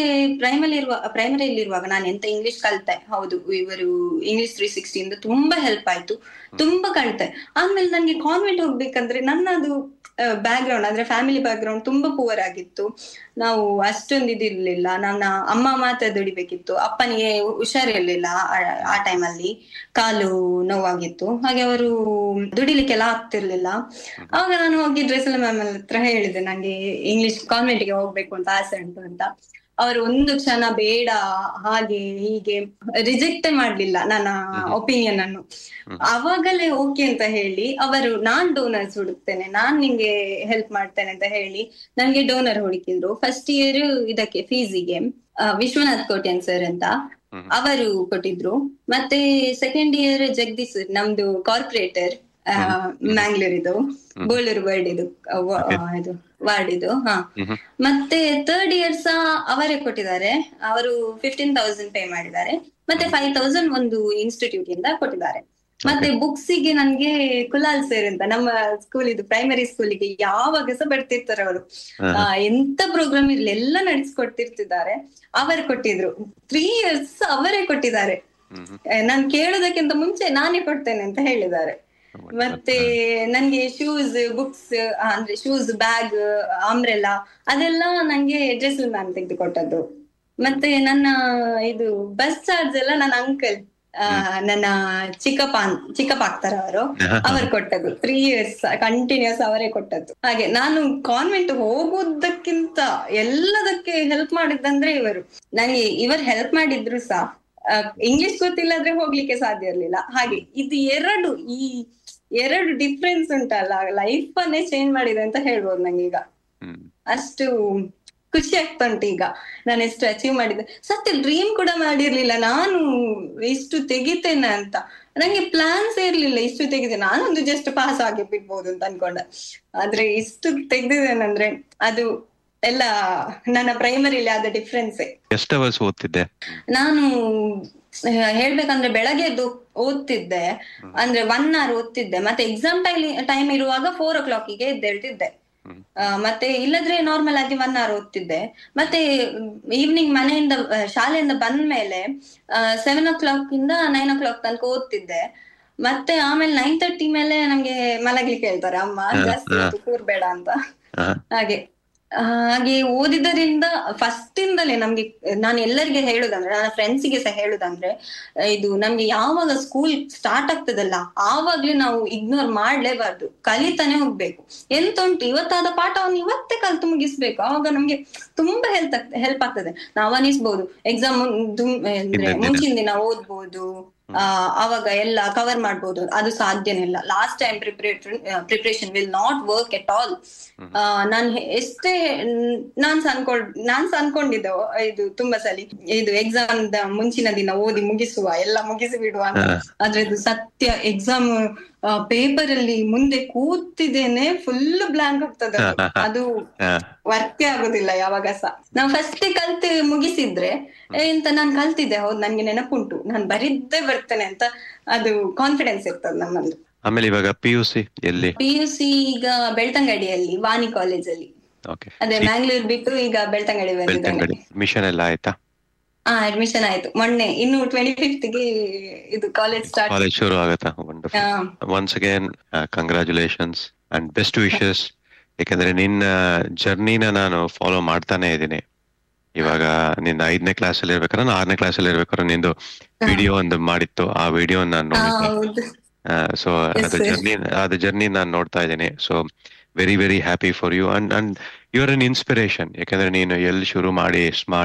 ಪ್ರೈಮರಿ ಇರುವಾಗ ನಾನು ಎಂತ ಇಂಗ್ಲಿಷ್ ಕಲಿತೆ, ಹೌದು, ಇವರು ಇಂಗ್ಲಿಷ್ 360 ಇಂದ ತುಂಬಾ ಹೆಲ್ಪ್ ಆಯ್ತು, ತುಂಬಾ ಕಲಿತೆ. ಆಮೇಲೆ ನನ್ಗೆ ಕಾನ್ವೆಂಟ್ ಹೋಗ್ಬೇಕಂದ್ರೆ ನನ್ನದು ಬ್ಯಾಕ್ಗ್ರೌಂಡ್ ಅಂದ್ರೆ ಫ್ಯಾಮಿಲಿ ಬ್ಯಾಕ್ಗ್ರೌಂಡ್ ತುಂಬಾ ಪೂವರ್ ಆಗಿತ್ತು. ನಾವು ಅಷ್ಟೊಂದು ಇದಿರ್ಲಿಲ್ಲ. ನನ್ನ ಅಮ್ಮ ಮಾತ್ರ ದುಡಿಬೇಕಿತ್ತು, ಅಪ್ಪನಿಗೆ ಹುಷಾರಿರ್ಲಿಲ್ಲ ಆ ಟೈಮಲ್ಲಿ, ಕಾಲು ನೋವಾಗಿತ್ತು. ಹಾಗೆ ಅವರು ದುಡಿಲಿಕ್ಕೆಲ್ಲ ಆಗ್ತಿರ್ಲಿಲ್ಲ. ಅವಾಗ ನಾನು ಹೋಗಿ ಡ್ರೆಸಲ್ ಮ್ಯಾಮ್ ಹತ್ರ ಹೇಳಿದೆ, ನಂಗೆ ಇಂಗ್ಲಿಷ್ ಕಾನ್ವೆಂಟ್ಗೆ ಹೋಗ್ಬೇಕು ಅಂತ ಆಸೆ ಉಂಟು ಅಂತ. ಅವರು ಒಂದು ಕ್ಷಣ ಬೇಡ ಹಾಗೆ ಹೀಗೆ ರಿಜೆಕ್ಟ್ ಮಾಡ್ಲಿಲ್ಲ ನನ್ನ ಒಪಿನಿಯನ್ ಅನ್ನು. ಅವಾಗಲೇ ಓಕೆ ಅಂತ ಹೇಳಿ ಅವರು ನಾನ್ ಡೋನರ್ಸ್ ಹುಡುಕ್ತೇನೆ, ನಾನ್ ನಿಂಗೆ ಹೆಲ್ಪ್ ಮಾಡ್ತೇನೆ ಅಂತ ಹೇಳಿ ನನ್ಗೆ ಡೋನರ್ ಹುಡುಕಿದ್ರು. ಫಸ್ಟ್ ಇಯರ್ ಇದಕ್ಕೆ ಫೀಸಿಗೆ ವಿಶ್ವನಾಥ್ ಕೋಟ್ಯಾನ್ ಸರ್ ಅಂತ ಅವರು ಕೊಟ್ಟಿದ್ರು. ಮತ್ತೆ ಸೆಕೆಂಡ್ ಇಯರ್ ಜಗದೀಶ್ ಸರ್, ನಮ್ದು ಕಾರ್ಪೊರೇಟರ್ ಮ್ಯಾಂಗ್ಳೂರ್ ಬೋಳೂರು ವಾರ್ಡ್ ಇದು. ಮತ್ತೆ ಥರ್ಡ್ ಇಯರ್ ಸಹ ಅವರೇ ಕೊಟ್ಟಿದ್ದಾರೆ. ಅವರು 15,000 ಪೇ ಮಾಡಿದ್ದಾರೆ. ಮತ್ತೆ 5,000 ಒಂದು ಇನ್ಸ್ಟಿಟ್ಯೂಟ್ ಇಂದ ಕೊಟ್ಟಿದ್ದಾರೆ. ಮತ್ತೆ ಬುಕ್ಸಿಗೆ ನನ್ಗೆ ಕುಲಾಲ್ ಸರ್ ಅಂತ, ನಮ್ಮ ಸ್ಕೂಲ್ ಇದು ಪ್ರೈಮರಿ ಸ್ಕೂಲಿಗೆ ಯಾವಾಗ ಸಹ ಬರ್ತಿರ್ತಾರೆ ಅವರು. ಎಂತ ಪ್ರೋಗ್ರಾಮ್ ಇರ್ಲಿ ಎಲ್ಲ ನಡೆಸ್ಕೊಡ್ತಿರ್ತಿದ್ದಾರೆ. ಅವರು ಕೊಟ್ಟಿದ್ರು. 3 years ಅವರೇ ಕೊಟ್ಟಿದ್ದಾರೆ. ನಾನ್ ಕೇಳೋದಕ್ಕಿಂತ ಮುಂಚೆ ನಾನೇ ಕೊಡ್ತೇನೆ ಅಂತ ಹೇಳಿದ್ದಾರೆ. ಮತ್ತೆ ನನ್ಗೆ ಶೂಸ್, ಬುಕ್ಸ್ ಅಂದ್ರೆ ಶೂಸ್, ಬ್ಯಾಗ್, ಅಂಬ್ರೆಲ್ಲಾ ಅದೆಲ್ಲ ನಂಗೆ ಡ್ರೆಸಲ್ ಮ್ಯಾಮ್ ತೆಗೆದುಕೊಟ್ಟದ್ದು. ಮತ್ತೆ ನನ್ನ ಇದು ಬಸ್ ಚಾರ್ಜ್ ಎಲ್ಲ ನನ್ನ ಅಂಕಲ್, ನನ್ನ ಚಿಕ್ಕಪ್ಪ ಆಗ್ತಾರ ಅವರು ಕೊಟ್ಟದ್ದು. 3 years ಕಂಟಿನ್ಯೂಸ್ ಅವರೇ ಕೊಟ್ಟದ್ದು. ಹಾಗೆ ನಾನು ಕಾನ್ವೆಂಟ್ ಹೋಗುವುದಕ್ಕಿಂತ ಎಲ್ಲದಕ್ಕೆ ಹೆಲ್ಪ್ ಮಾಡಿದ್ದಂದ್ರೆ ಇವರು. ನನಗೆ ಇವರು ಹೆಲ್ಪ್ ಮಾಡಿದ್ರು ಸಹ ಇಂಗ್ಲಿಷ್ ಗೊತ್ತಿಲ್ಲದ್ರೆ ಹೋಗ್ಲಿಕ್ಕೆ ಸಾಧ್ಯ ಇರ್ಲಿಲ್ಲ. ಹಾಗೆ ಇದು ಎರಡು ಡಿಫ್ರೆನ್ಸ್ ಉಂಟಲ್ಲ, ಲೈಫ್ ಅನ್ನೇ ಚೇಂಜ್ ಮಾಡಿದೆ ಅಂತ ಹೇಳ್ಬೋದು ನಂಗೆ. ಈಗ ಅಷ್ಟು ಖುಷಿ ಆಗ್ತಾ ಉಂಟು ಈಗ ನಾನು ಎಷ್ಟು ಅಚೀವ್ ಮಾಡಿದ್ದೆ. ಸತ್ಯ ಡ್ರೀಮ್ ಕೂಡ ಮಾಡಿರ್ಲಿಲ್ಲ ನಾನು ಇಷ್ಟು ತೆಗಿತೇನೆ ಅಂತ. ನಂಗೆ ಪ್ಲಾನ್ಸ್ ಇರ್ಲಿಲ್ಲ ಇಷ್ಟು ತೆಗೆದೆ. ನಾನೊಂದು ಜಸ್ಟ್ ಪಾಸ್ ಆಗಿ ಬಿಡ್ಬೋದು ಅಂತ ಅನ್ಕೊಂಡೆ, ಆದ್ರೆ ಇಷ್ಟು ತೆಗ್ದಿದ್ದೇನಂದ್ರೆ ಅದು ಎಲ್ಲ ನನ್ನ ಪ್ರೈಮರಿಲಿ ಆದ ಡಿಫ್ರೆನ್ಸ್. ಎಷ್ಟು ಅವರ್ಸ್ ಓದ್ತಿದ್ದೆ ನಾನು ಹೇಳ್ಬೇಕಂದ್ರೆ ಬೆಳಗ್ಗೆ ಎದ್ದು ಓದ್ತಿದ್ದೆ, ಅಂದ್ರೆ 1 hour ಓದ್ತಿದ್ದೆ. ಮತ್ತೆ ಎಕ್ಸಾಮ್ ಟೈಮ್ ಇರುವಾಗ 4 o'clock ಎದ್ದೇಳ್ತಿದ್ದೆ. ಮತ್ತೆ ಇಲ್ಲದ್ರೆ ನಾರ್ಮಲ್ ಆಗಿ 1 hour ಓದ್ತಿದ್ದೆ. ಮತ್ತೆ ಈವ್ನಿಂಗ್ ಶಾಲೆಯಿಂದ ಬಂದ್ಮೇಲೆ 7 o'clock ಇಂದ 9 o'clock ತನಕ ಓದ್ತಿದ್ದೆ. ಮತ್ತೆ ಆಮೇಲೆ 9:30 ಮೇಲೆ ನಮ್ಗೆ ಮಲಗ್ಲಿಕ್ಕೆ ಹೇಳ್ತಾರೆ ಅಮ್ಮ, ಜಾಸ್ತಿ ಕೂರ್ಬೇಡ ಅಂತ. ಹಾಗೆ ಓದಿದ್ದರಿಂದ ಫಸ್ಟ್ ಇಂದಲೇ ನಮ್ಗೆ, ನಾನು ಎಲ್ಲರಿಗೆ ಹೇಳುದಂದ್ರೆ, ನನ್ನ ಫ್ರೆಂಡ್ಸಿಗೆ ಸಹ ಹೇಳುದಂದ್ರೆ, ಇದು ನಮ್ಗೆ ಯಾವಾಗ ಸ್ಕೂಲ್ ಸ್ಟಾರ್ಟ್ ಆಗ್ತದಲ್ಲ ಆವಾಗ್ಲೇ ನಾವು ಇಗ್ನೋರ್ ಮಾಡ್ಲೇಬಾರ್ದು, ಕಲಿತಾನೆ ಹೋಗ್ಬೇಕು. ಎಂತ ಉಂಟು ಇವತ್ತಾದ ಪಾಠವನ್ನು ಇವತ್ತೇ ಕಲ್ತು ಮುಗಿಸ್ಬೇಕು. ಆವಾಗ ನಮ್ಗೆ ತುಂಬಾ ಹೆಲ್ಪ್ ಆಗ್ತದೆ. ನಾವು ಅನಿಸ್ಬೋದು ಎಕ್ಸಾಮ್ ಮುಂಚಿನ ದಿನ ಓದ್ಬೋದು, ಅವಾಗ ಎಲ್ಲ ಕವರ್ ಮಾಡ್ಬೋದು. ಅದು ಸಾಧ್ಯನೇ ಇಲ್ಲ. Last time preparation will not work at all. ನಾನ್ ಎಷ್ಟೇ ನಾನ್ ಅನ್ಕೊಂಡಿದ್ದೆ ಇದು ತುಂಬಾ ಸಲಿ, ಇದು ಎಕ್ಸಾಮ್ ಮುಂಚಿನ ದಿನ ಓದಿ ಮುಗಿಸುವ, ಎಲ್ಲ ಮುಗಿಸಿ ಬಿಡುವ ಅಂತ. ಆದ್ರೆ ಇದು ಸತ್ಯ. ಎಕ್ಸಾಮ್ ಪೇಪರ್ ಅಲ್ಲಿ ಮುಂದೆ ಕೂತಿದ್ದೇನೆ, ಫುಲ್ ಬ್ಲಾಂಕ್ ಆಗ್ತದೆ. ಅದು ವರ್ಕೇ ಆಗುದಿಲ್ಲ ಯಾವಾಗ ಸಹ. ನಾವು ಫಸ್ಟ್ ಕಲ್ತು ಮುಗಿಸಿದ್ರೆ ಎಂತ ನಾನ್ ಕಲ್ತಿದ್ದೆ, ಹೌದು ನನ್ಗೆ ನೆನಪುಂಟು, ನಾನ್ ಬರಿದ್ದೇ ಬರ್ತೇನೆ ಅಂತ ಅದು ಕಾನ್ಫಿಡೆನ್ಸ್ ಇರ್ತದೆ ನಮ್ಮಲ್ಲಿ. ಆಮೇಲೆ ಇವಾಗ PUC ಎಲ್ಲಿ? PUC ಈಗ ಬೆಳ್ತಂಗಡಿಯಲ್ಲಿ ವಾಣಿ ಕಾಲೇಜಲ್ಲಿ. ಅದೇ ಮ್ಯಾಂಗ್ಳೂರ್ ಬಿಟ್ಟು ಈಗ ಬೆಳ್ತಂಗಡಿ ಬಂದಿದ್ದೇನೆ. ಮಿಷನ್ ಎಲ್ಲ ಆಯ್ತಾ? ಅಡ್ಮಿಷನ್ ಆಯ್ತು ಮೊನ್ನೆ. ಇನ್ನು 25th ಇದು ಕಾಲೇಜ್ ಶುರು ಆಗುತ್ತಾ? Once again congratulations and best wishes. ಯಾಕಂದ್ರೆ ನಿನ್ನ ಜರ್ನಿನ ನಾನು ಫಾಲೋ ಮಾಡ್ತಾನೆ ಇದ್ದೀನಿ. ಇವಾಗ ನಿನ್ನ 5ನೇ ಕ್ಲಾಸ್ ಅಲ್ಲಿ ಇರ್ಬೇಕಾದ್ರೆ, ನಾನು 6ನೇ ಕ್ಲಾಸ್ ಅಲ್ಲಿ ಇರ್ಬೇಕಾದ್ರೆ ನಿಂದು ವಿಡಿಯೋ ಒಂದು ಮಾಡಿತ್ತು. ಆ ವಿಡಿಯೋ ನಾನು ನೋಡಿದ್ದೆ. ಸೊ ಅದು ಜರ್ನಿ ನಾನು ನೋಡ್ತಾ ಇದ್ದೀನಿ. So very very happy for you and you are an inspiration. ಯಾಕಂದ್ರೆ ನೀನು ಎಲ್ಲಿ ಶುರು ಮಾಡಿ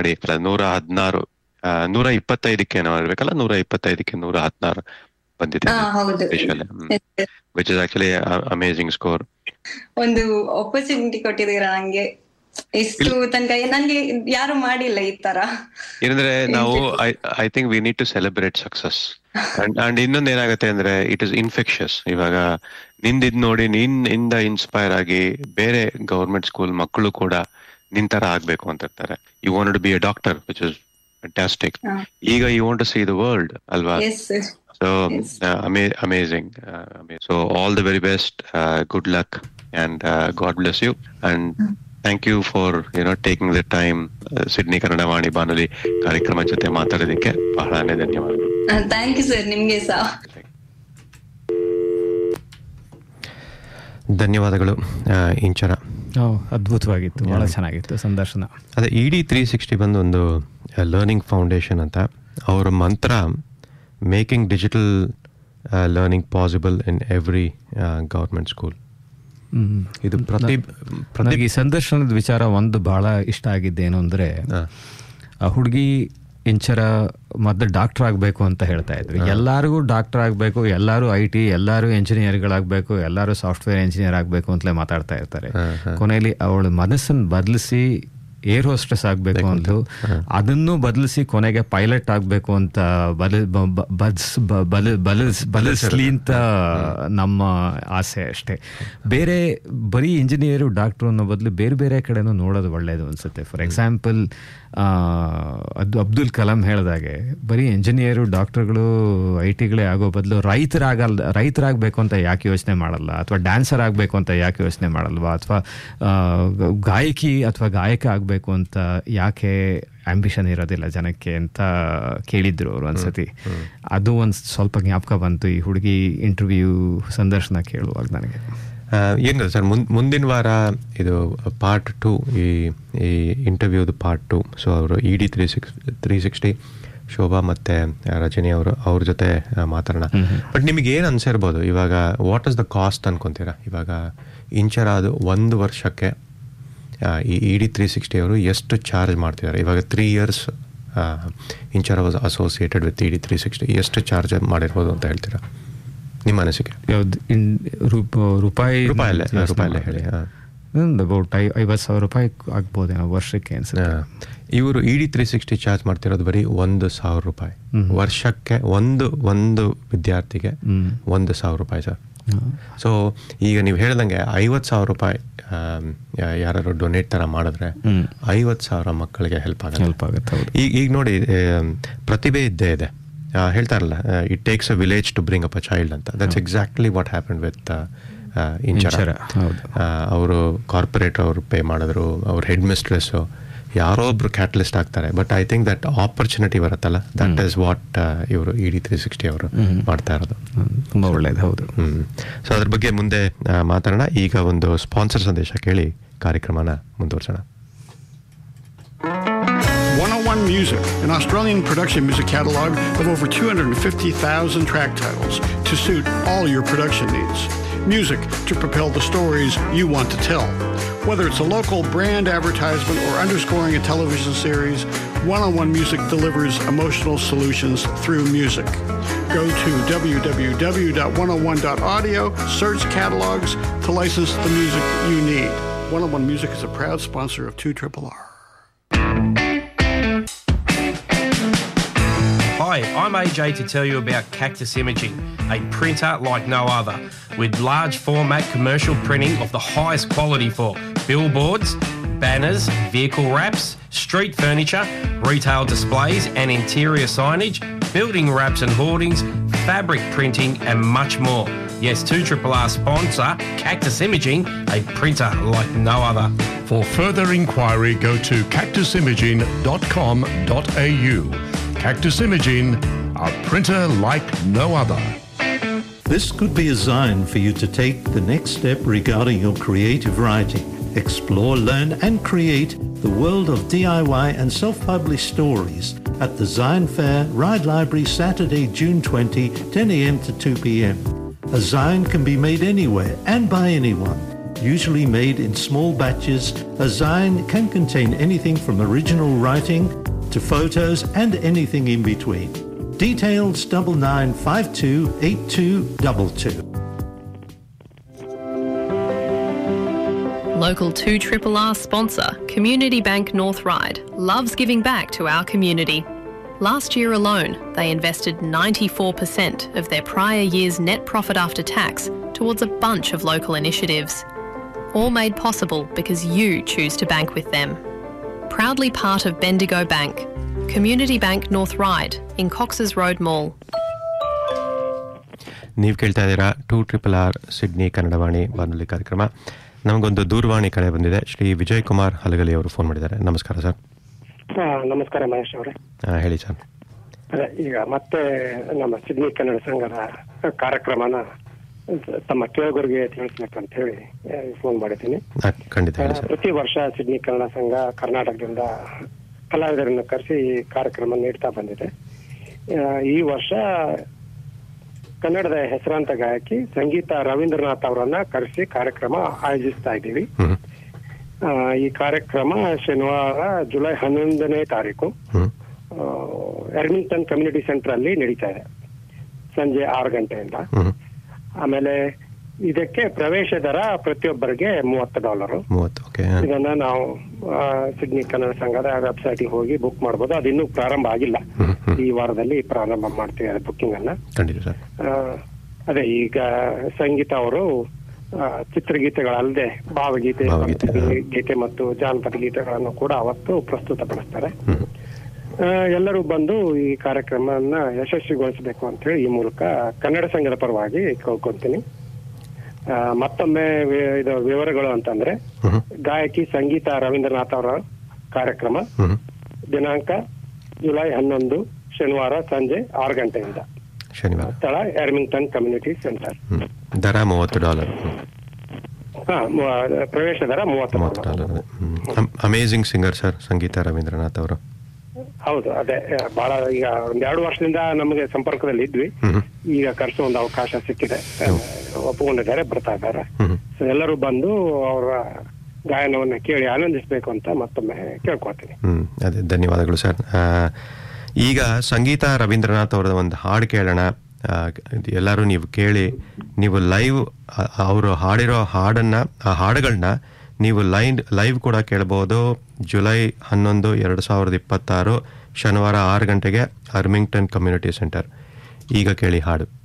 125ಕ್ಕೆ ನಾವು ಇರ್ಬೇಕಲ್ಲ, 125ಕ್ಕೆ 116 ಬಂದಿದೆ, which is actually amazing score. ಒಂದು ಆಪರ್ಚುನಿಟಿ ಕೊಟ್ಟಿದ್ದೀರಾ ನಂಗೆ. ಇಷ್ಟು ತನಕ ನನ್ಗೆ ಯಾರು ಮಾಡಿಲ್ಲ ಈ ತರ. ಏನಂದ್ರೆ ನಾವು I think we need to celebrate success. And ಇನ್ನೊಂದ್ ಏನಾಗುತ್ತೆ ಅಂದ್ರೆ ಇಟ್ ಇಸ್ ಇನ್ಫೆಕ್ಷಸ್. ಇವಾಗ ನಿಂದಿದ್ ನೋಡಿ ನಿನ್ನಿಂದ ಇನ್ಸ್ಪೈರ್ ಆಗಿ ಬೇರೆ ಗವರ್ಮೆಂಟ್ ಸ್ಕೂಲ್ ಮಕ್ಕಳು ಕೂಡ ನಿನ್ ತರ ಆಗ್ಬೇಕು ಅಂತ ಇರ್ತಾರೆ. You want to be a doctor, which is fantastic. ಈಗ you want to sea the world ಅಲ್ವಾ? So amazing. So all the very best, good luck, and God bless you, and thank you for taking the time. Sydney Kannada ವಾಣಿ ಬಾನುಲಿ ಕಾರ್ಯಕ್ರಮ ಜೊತೆ ಮಾತಾಡೋದಕ್ಕೆ ಬಹಳನೇ ಧನ್ಯವಾದಗಳು. ಥ್ಯಾಂಕ್ ಯು ಸರ್, ನಿಮ್ಗೆ ಸಹ ಧನ್ಯವಾದಗಳು. ಇಂಚರ ಅದ್ಭುತವಾಗಿತ್ತು, ಬಹಳ ಚೆನ್ನಾಗಿತ್ತು ಸಂದರ್ಶನ. ಅದೇ ED 360 ಬಂದು ಒಂದು ಲರ್ನಿಂಗ್ ಫೌಂಡೇಶನ್ ಅಂತ. ಅವರ ಮಂತ್ರ making digital learning possible in every government school. ಇದು ನನಗೆ ಈ ಸಂದರ್ಶನದ ವಿಚಾರ ಒಂದು ಬಹಳ ಇಷ್ಟ ಆಗಿದ್ದೇನು ಅಂದರೆ, ಆ ಹುಡುಗಿ ಇಂಚರ ಮೊದಲು ಡಾಕ್ಟರ್ ಆಗಬೇಕು ಅಂತ ಹೇಳ್ತಾ ಇದ್ರು. ಎಲ್ಲರಿಗೂ ಡಾಕ್ಟರ್ ಆಗಬೇಕು, ಎಲ್ಲರೂ IT, ಎಲ್ಲರೂ ಎಂಜಿನಿಯರ್ಗಳಾಗಬೇಕು, ಎಲ್ಲರೂ ಸಾಫ್ಟ್ವೇರ್ ಇಂಜಿನಿಯರ್ ಆಗಬೇಕು ಅಂತಲೇ ಮಾತಾಡ್ತಾ ಇರ್ತಾರೆ. ಕೊನೆಯಲ್ಲಿ ಅವಳ ಮನಸ್ಸನ್ನು ಬದಲಿಸಿ ಏರ್ ಹೋಸ್ಟೆಸ್ ಆಗಬೇಕು ಅಂದ್ಲು. ಅದನ್ನು ಬದಲಿಸಿ ಕೊನೆಗೆ ಪೈಲಟ್ ಆಗಬೇಕು ಅಂತ ಬದಲಿಸ್ಲಿ ಅಂತ ನಮ್ಮ ಆಸೆ ಅಷ್ಟೇ. ಬೇರೆ ಬರೀ ಇಂಜಿನಿಯರು ಡಾಕ್ಟ್ರು ಅನ್ನೋ ಬದಲು ಬೇರೆ ಬೇರೆ ಕಡೆನೂ ನೋಡೋದು ಒಳ್ಳೆಯದು ಅನಿಸುತ್ತೆ. ಫಾರ್ ಎಕ್ಸಾಂಪಲ್ ಅಬ್ದುಲ್ ಕಲಾಂ ಹೇಳಿದಾಗೆ ಬರೀ ಇಂಜಿನಿಯರು ಡಾಕ್ಟರ್ಗಳು IT ಆಗೋ ಬದಲು ರೈತರಾಗಬೇಕು ಅಂತ ಯಾಕೆ ಯೋಚನೆ ಮಾಡಲ್ಲ, ಅಥವಾ ಡ್ಯಾನ್ಸರ್ ಆಗಬೇಕು ಅಂತ ಯಾಕೆ ಯೋಚನೆ ಮಾಡಲ್ವಾ, ಅಥವಾ ಗಾಯಕಿ ಅಥವಾ ಗಾಯಕ ಆಗಬೇಕು ಅಂತ ಯಾಕೆ ಆಂಬಿಷನ್ ಇರೋದಿಲ್ಲ ಜನಕ್ಕೆ ಅಂತ ಕೇಳಿದ್ರು ಅವರು ಒಂದ್ಸತಿ. ಅದು ಒಂದು ಸ್ವಲ್ಪ ಜ್ಞಾಪಕ ಬಂತು ಈ ಹುಡುಗಿ ಇಂಟರ್ವ್ಯೂ ಸಂದರ್ಶನ ಕೇಳುವಾಗ ನನಗೆ. ಏನು ಸರ್, ಮುಂದಿನ ವಾರ ಇದು ಪಾರ್ಟ್ 2, ಈ ಇಂಟರ್ವ್ಯೂದು ಪಾರ್ಟ್ 2. ಸೊ ಅವರು ED 360 ಶೋಭಾ ಮತ್ತು ರಜನಿ ಅವ್ರ ಜೊತೆ ಮಾತಾಡೋಣ. ಬಟ್ ನಿಮಗೆ ಏನು ಅನ್ಸಿರ್ಬೋದು ಇವಾಗ, ವಾಟ್ ಇಸ್ ದ ಕಾಸ್ಟ್ ಅನ್ಕೊತೀರಾ? ಇವಾಗ ಇಂಚರ ಅದು 1 ವರ್ಷಕ್ಕೆ ಈ ED 360 ಅವರು ಎಷ್ಟು ಚಾರ್ಜ್ ಮಾಡ್ತಿದ್ದಾರೆ? ಇವಾಗ 3 years Inchara was associated with ED 360. ಎಷ್ಟು ಚಾರ್ಜ್ ಮಾಡಿರ್ಬೋದು ಅಂತ ಹೇಳ್ತೀರಾ ನಿಮ್ಮ ಅನಿಸಿಕೆ? ರೂಪಾಯಲ್ಲೇ ಹೇಳಿ. ಒಂದು ಅಬೌಟ್ 50,000 ರೂಪಾಯಿ ಆಗ್ಬೋದೇನೋ ವರ್ಷಕ್ಕೆ ಅನ್ಸುತ್ತೆ. ಇವರು ED 360 ಚಾರ್ಜ್ ಮಾಡ್ತಿರೋದು ಬರೀ 1,000 ರೂಪಾಯಿ ವರ್ಷಕ್ಕೆ. ಒಂದು ವಿದ್ಯಾರ್ಥಿಗೆ 1,000 ರೂಪಾಯಿ ಸರ್. ಸೊ ಈಗ ನೀವು ಹೇಳ್ದಂಗೆ 50,000 ರೂಪಾಯಿ ಯಾರು ಡೊನೇಟ್ ಥರ ಮಾಡಿದ್ರೆ 50,000 ಮಕ್ಕಳಿಗೆ ಹೆಲ್ಪ್ ಆಗುತ್ತೆ. ಈಗ ನೋಡಿ, ಪ್ರತಿಭೆ ಇದ್ದೇ ಇದೆ, ಹೇಳ್ತಾರಲ್ಲ, it takes a village to bring up a child ಅಂತ. That's exactly what happen with Inchara. ಅವರು ಕಾರ್ಪೊರೇಟ್ ಅವರು ಪೇ ಮಾಡಿದ್ರು, ಅವ್ರ ಹೆಡ್ ಮಿಸ್ಟ್ರೆಸ್ಸು ಯಾರೋ ಒಬ್ರು ಕ್ಯಾಟಲಿಸ್ಟ್ ಆಗ್ತಾರೆ. But I think that opportunity ಬರುತ್ತಲ್ಲ, ದಟ್ ಈಸ್ ವಾಟ್ ಇವರು ED 360 ಅವರು ಮಾಡ್ತಾ ಇರೋದು. ತುಂಬ ಒಳ್ಳೇದು. ಹೌದು. ಸೊ ಅದ್ರ ಬಗ್ಗೆ ಮುಂದೆ ಮಾತಾಡೋಣ. ಈಗ ಒಂದು ಸ್ಪಾನ್ಸರ್ ಸಂದೇಶ ಕೇಳಿ ಕಾರ್ಯಕ್ರಮನ ಮುಂದುವರ್ಸೋಣ. 101 Music, an Australian production music catalog of over 250,000 track titles to suit all your production needs. Music to propel the stories you want to tell. Whether it's a local brand advertisement or underscoring a television series, 101 Music delivers emotional solutions through music. Go to www.101.audio, search catalogs to license the music you need. 101 Music is a proud sponsor of 2RRR. Hi, I'm AJ to tell you about Cactus Imaging, a printer like no other, with large format commercial printing of the highest quality for billboards, banners, vehicle wraps, street furniture, retail displays and interior signage, building wraps and hoardings, fabric printing and much more. Yes, 2RRR sponsor Cactus Imaging, a printer like no other. For further inquiry, go to cactusimaging.com.au. Cactus Imaging, a printer like no other. This could be a sign for you to take the next step regarding your creative writing. Explore, learn and create the world of DIY and self-published stories at the Zion Fair, Ride Library, Saturday, June 20, 10 a.m. to 2 p.m. A Zion can be made anywhere and by anyone. Usually made in small batches, a Zion can contain anything from original writing to photos and anything in between. Details 99528222. Local 2RRR sponsor, Community Bank North Ryde, loves giving back to our community. Last year alone, they invested 94% of their prior year's net profit after tax towards a bunch of local initiatives. All made possible because you choose to bank with them. Proudly part of Bendigo Bank, Community Bank North Ryde in Cox's Road Mall. ನೀವು ಕೇಳ್ತಾ ಇದ್ದೀರಾ 2RRR ಸಿಡ್ನಿ ಕನ್ನಡವಾಣಿ ಬಾನುಲಿ ಕಾರ್ಯಕ್ರಮ. ನಮಗೊಂದು ದೂರವಾಣಿ ಕರೆ ಬಂದಿದೆ. ಶ್ರೀ ವಿಜಯ್ ಕುಮಾರ್ ಹಲಗಲಿ ಅವರು ಫೋನ್ ಮಾಡಿದ್ದಾರೆ. ನಮಸ್ಕಾರ ಸರ್. ನಮಸ್ಕಾರ ಮಹೇಶ್ ಅವರೇ. ಹೇಳಿ ಸರ್. ಈಗ ಮತ್ತೆ ನಮ್ಮ ಸಿಡ್ನಿ ಕನ್ನಡ ಸಂಘದ ಕಾರ್ಯಕ್ರಮನ ತಮ್ಮ ಕೇಳುಗರಿಗೆ ತಿಳಿಸ್ಬೇಕಂತ ಹೇಳಿ ಫೋನ್ ಮಾಡಿದ್ದೀನಿ. ಖಂಡಿತ. ಪ್ರತಿ ವರ್ಷ ಸಿಡ್ನಿ ಕನ್ನಡ ಸಂಘ ಕರ್ನಾಟಕದಿಂದ ಕಲಾವಿದರನ್ನು ಕರೆಸಿ ಕಾರ್ಯಕ್ರಮ ನೀಡ್ತಾ ಬಂದಿದೆ. ಈ ವರ್ಷ ಕನ್ನಡದ ಹೆಸರಾಂತ ಗಾಯಕಿ ಸಂಗೀತ ರವೀಂದ್ರನಾಥ್ ಅವರನ್ನ ಕರೆಸಿ ಕಾರ್ಯಕ್ರಮ ಆಯೋಜಿಸ್ತಾ ಇದ್ದೀವಿ. ಈ ಕಾರ್ಯಕ್ರಮ ಶನಿವಾರ ಜುಲೈ 11ನೇ ತಾರೀಕು ಎರ್ಮಿಂಗ್ಟನ್ ಕಮ್ಯುನಿಟಿ ಸೆಂಟರ್ ಅಲ್ಲಿ ನಡೀತಾ ಇದೆ ಸಂಜೆ 6 ಗಂಟೆಯಿಂದ. ಆಮೇಲೆ ಇದಕ್ಕೆ ಪ್ರವೇಶ ದರ ಪ್ರತಿಯೊಬ್ಬರಿಗೆ $30. ಇದನ್ನ ನಾವು ಸಿಡ್ನಿ ಕನ್ನಡ ಸಂಘದ ವೆಬ್ಸೈಟ್ ಹೋಗಿ ಬುಕ್ ಮಾಡಬಹುದು. ಅದು ಇನ್ನೂ ಪ್ರಾರಂಭ ಆಗಿಲ್ಲ, ಈ ವಾರದಲ್ಲಿ ಪ್ರಾರಂಭ ಮಾಡ್ತೀವಿ ಬುಕ್ಕಿಂಗ್ ಅನ್ನ. ಅದೇ ಈಗ ಸಂಗೀತ ಅವರು ಚಿತ್ರಗೀತೆಗಳಲ್ಲದೆ ಭಾವಗೀತೆ, ಗೀತೆ ಮತ್ತು ಜಾನಪದ ಗೀತೆಗಳನ್ನು ಕೂಡ ಅವತ್ತು ಪ್ರಸ್ತುತಪಡಿಸ್ತಾರೆ. ಎಲ್ಲರೂ ಬಂದು ಈ ಕಾರ್ಯಕ್ರಮವನ್ನ ಯಶಸ್ವಿಗೊಳಿಸಬೇಕು ಅಂತ ಹೇಳಿ ಈ ಮೂಲಕ ಕನ್ನಡ ಸಂಘದ ಪರವಾಗಿ ಕೇಳ್ಕೊಂತೀನಿ. ಮತ್ತೊಮ್ಮೆ ಇದು ವಿವರಗಳು ಅಂತಂದ್ರೆ, ಗಾಯಕಿ ಸಂಗೀತ ರವೀಂದ್ರನಾಥ್ ಅವರ ಕಾರ್ಯಕ್ರಮ ದಿನಾಂಕ ಜುಲೈ 11 ಶನಿವಾರ ಸಂಜೆ 6 ಗಂಟೆಯಿಂದ. ಸ್ಥಳ ಎರ್ಮಿಂಗ್ಟನ್ ಕಮ್ಯುನಿಟಿ ಸೆಂಟರ್. ದರ $30. ಪ್ರವೇಶ ದರ $30. ಅಮೇಜಿಂಗ್ ಸಿಂಗರ್ ಸರ್ ಸಂಗೀತ ರವೀಂದ್ರನಾಥ್ ಅವರು. ಹೌದು, ಅದೇ ಬಹಳ ಈಗ 1-2 ವರ್ಷದಿಂದ ನಮಗೆ ಸಂಪರ್ಕದಲ್ಲಿ ಇದ್ವಿ. ಈಗ ಕರೆಸೋ ಒಂದು ಅವಕಾಶ ಸಿಕ್ಕಿದೆ, ಒಪ್ಪಿಕೊಂಡಿದ್ದಾರೆ, ಬರ್ತಾ ಇದ್ದಾರೆ. ಎಲ್ಲರೂ ಬಂದು ಅವರ ಗಾಯನವನ್ನ ಕೇಳಿ ಆನಂದಿಸಬೇಕು ಅಂತ ಮತ್ತೊಮ್ಮೆ ಕೇಳ್ಕೊಳ್ತೀನಿ. ಅದೇ, ಧನ್ಯವಾದಗಳು ಸರ್. ಈಗ ಸಂಗೀತ ರವೀಂದ್ರನಾಥ್ ಅವರ ಒಂದು ಹಾಡು ಕೇಳೋಣ. ಎಲ್ಲರೂ ನೀವು ಕೇಳಿ, ನೀವು ಲೈವ್ ಅವರು ಹಾಡಿರೋ ಹಾಡನ್ನ, ಆ ಹಾಡುಗಳನ್ನ ನೀವು ಲೈವ್ ಕೂಡ ಕೇಳಬಹುದು. ಜುಲೈ 11, 2026 ಶನಿವಾರ 6 ಗಂಟೆಗೆ ಅರ್ಮಿಂಗ್ಟನ್ ಕಮ್ಯುನಿಟಿ ಸೆಂಟರ್. ಈಗ ಕೇಳಿ ಹಾಡು.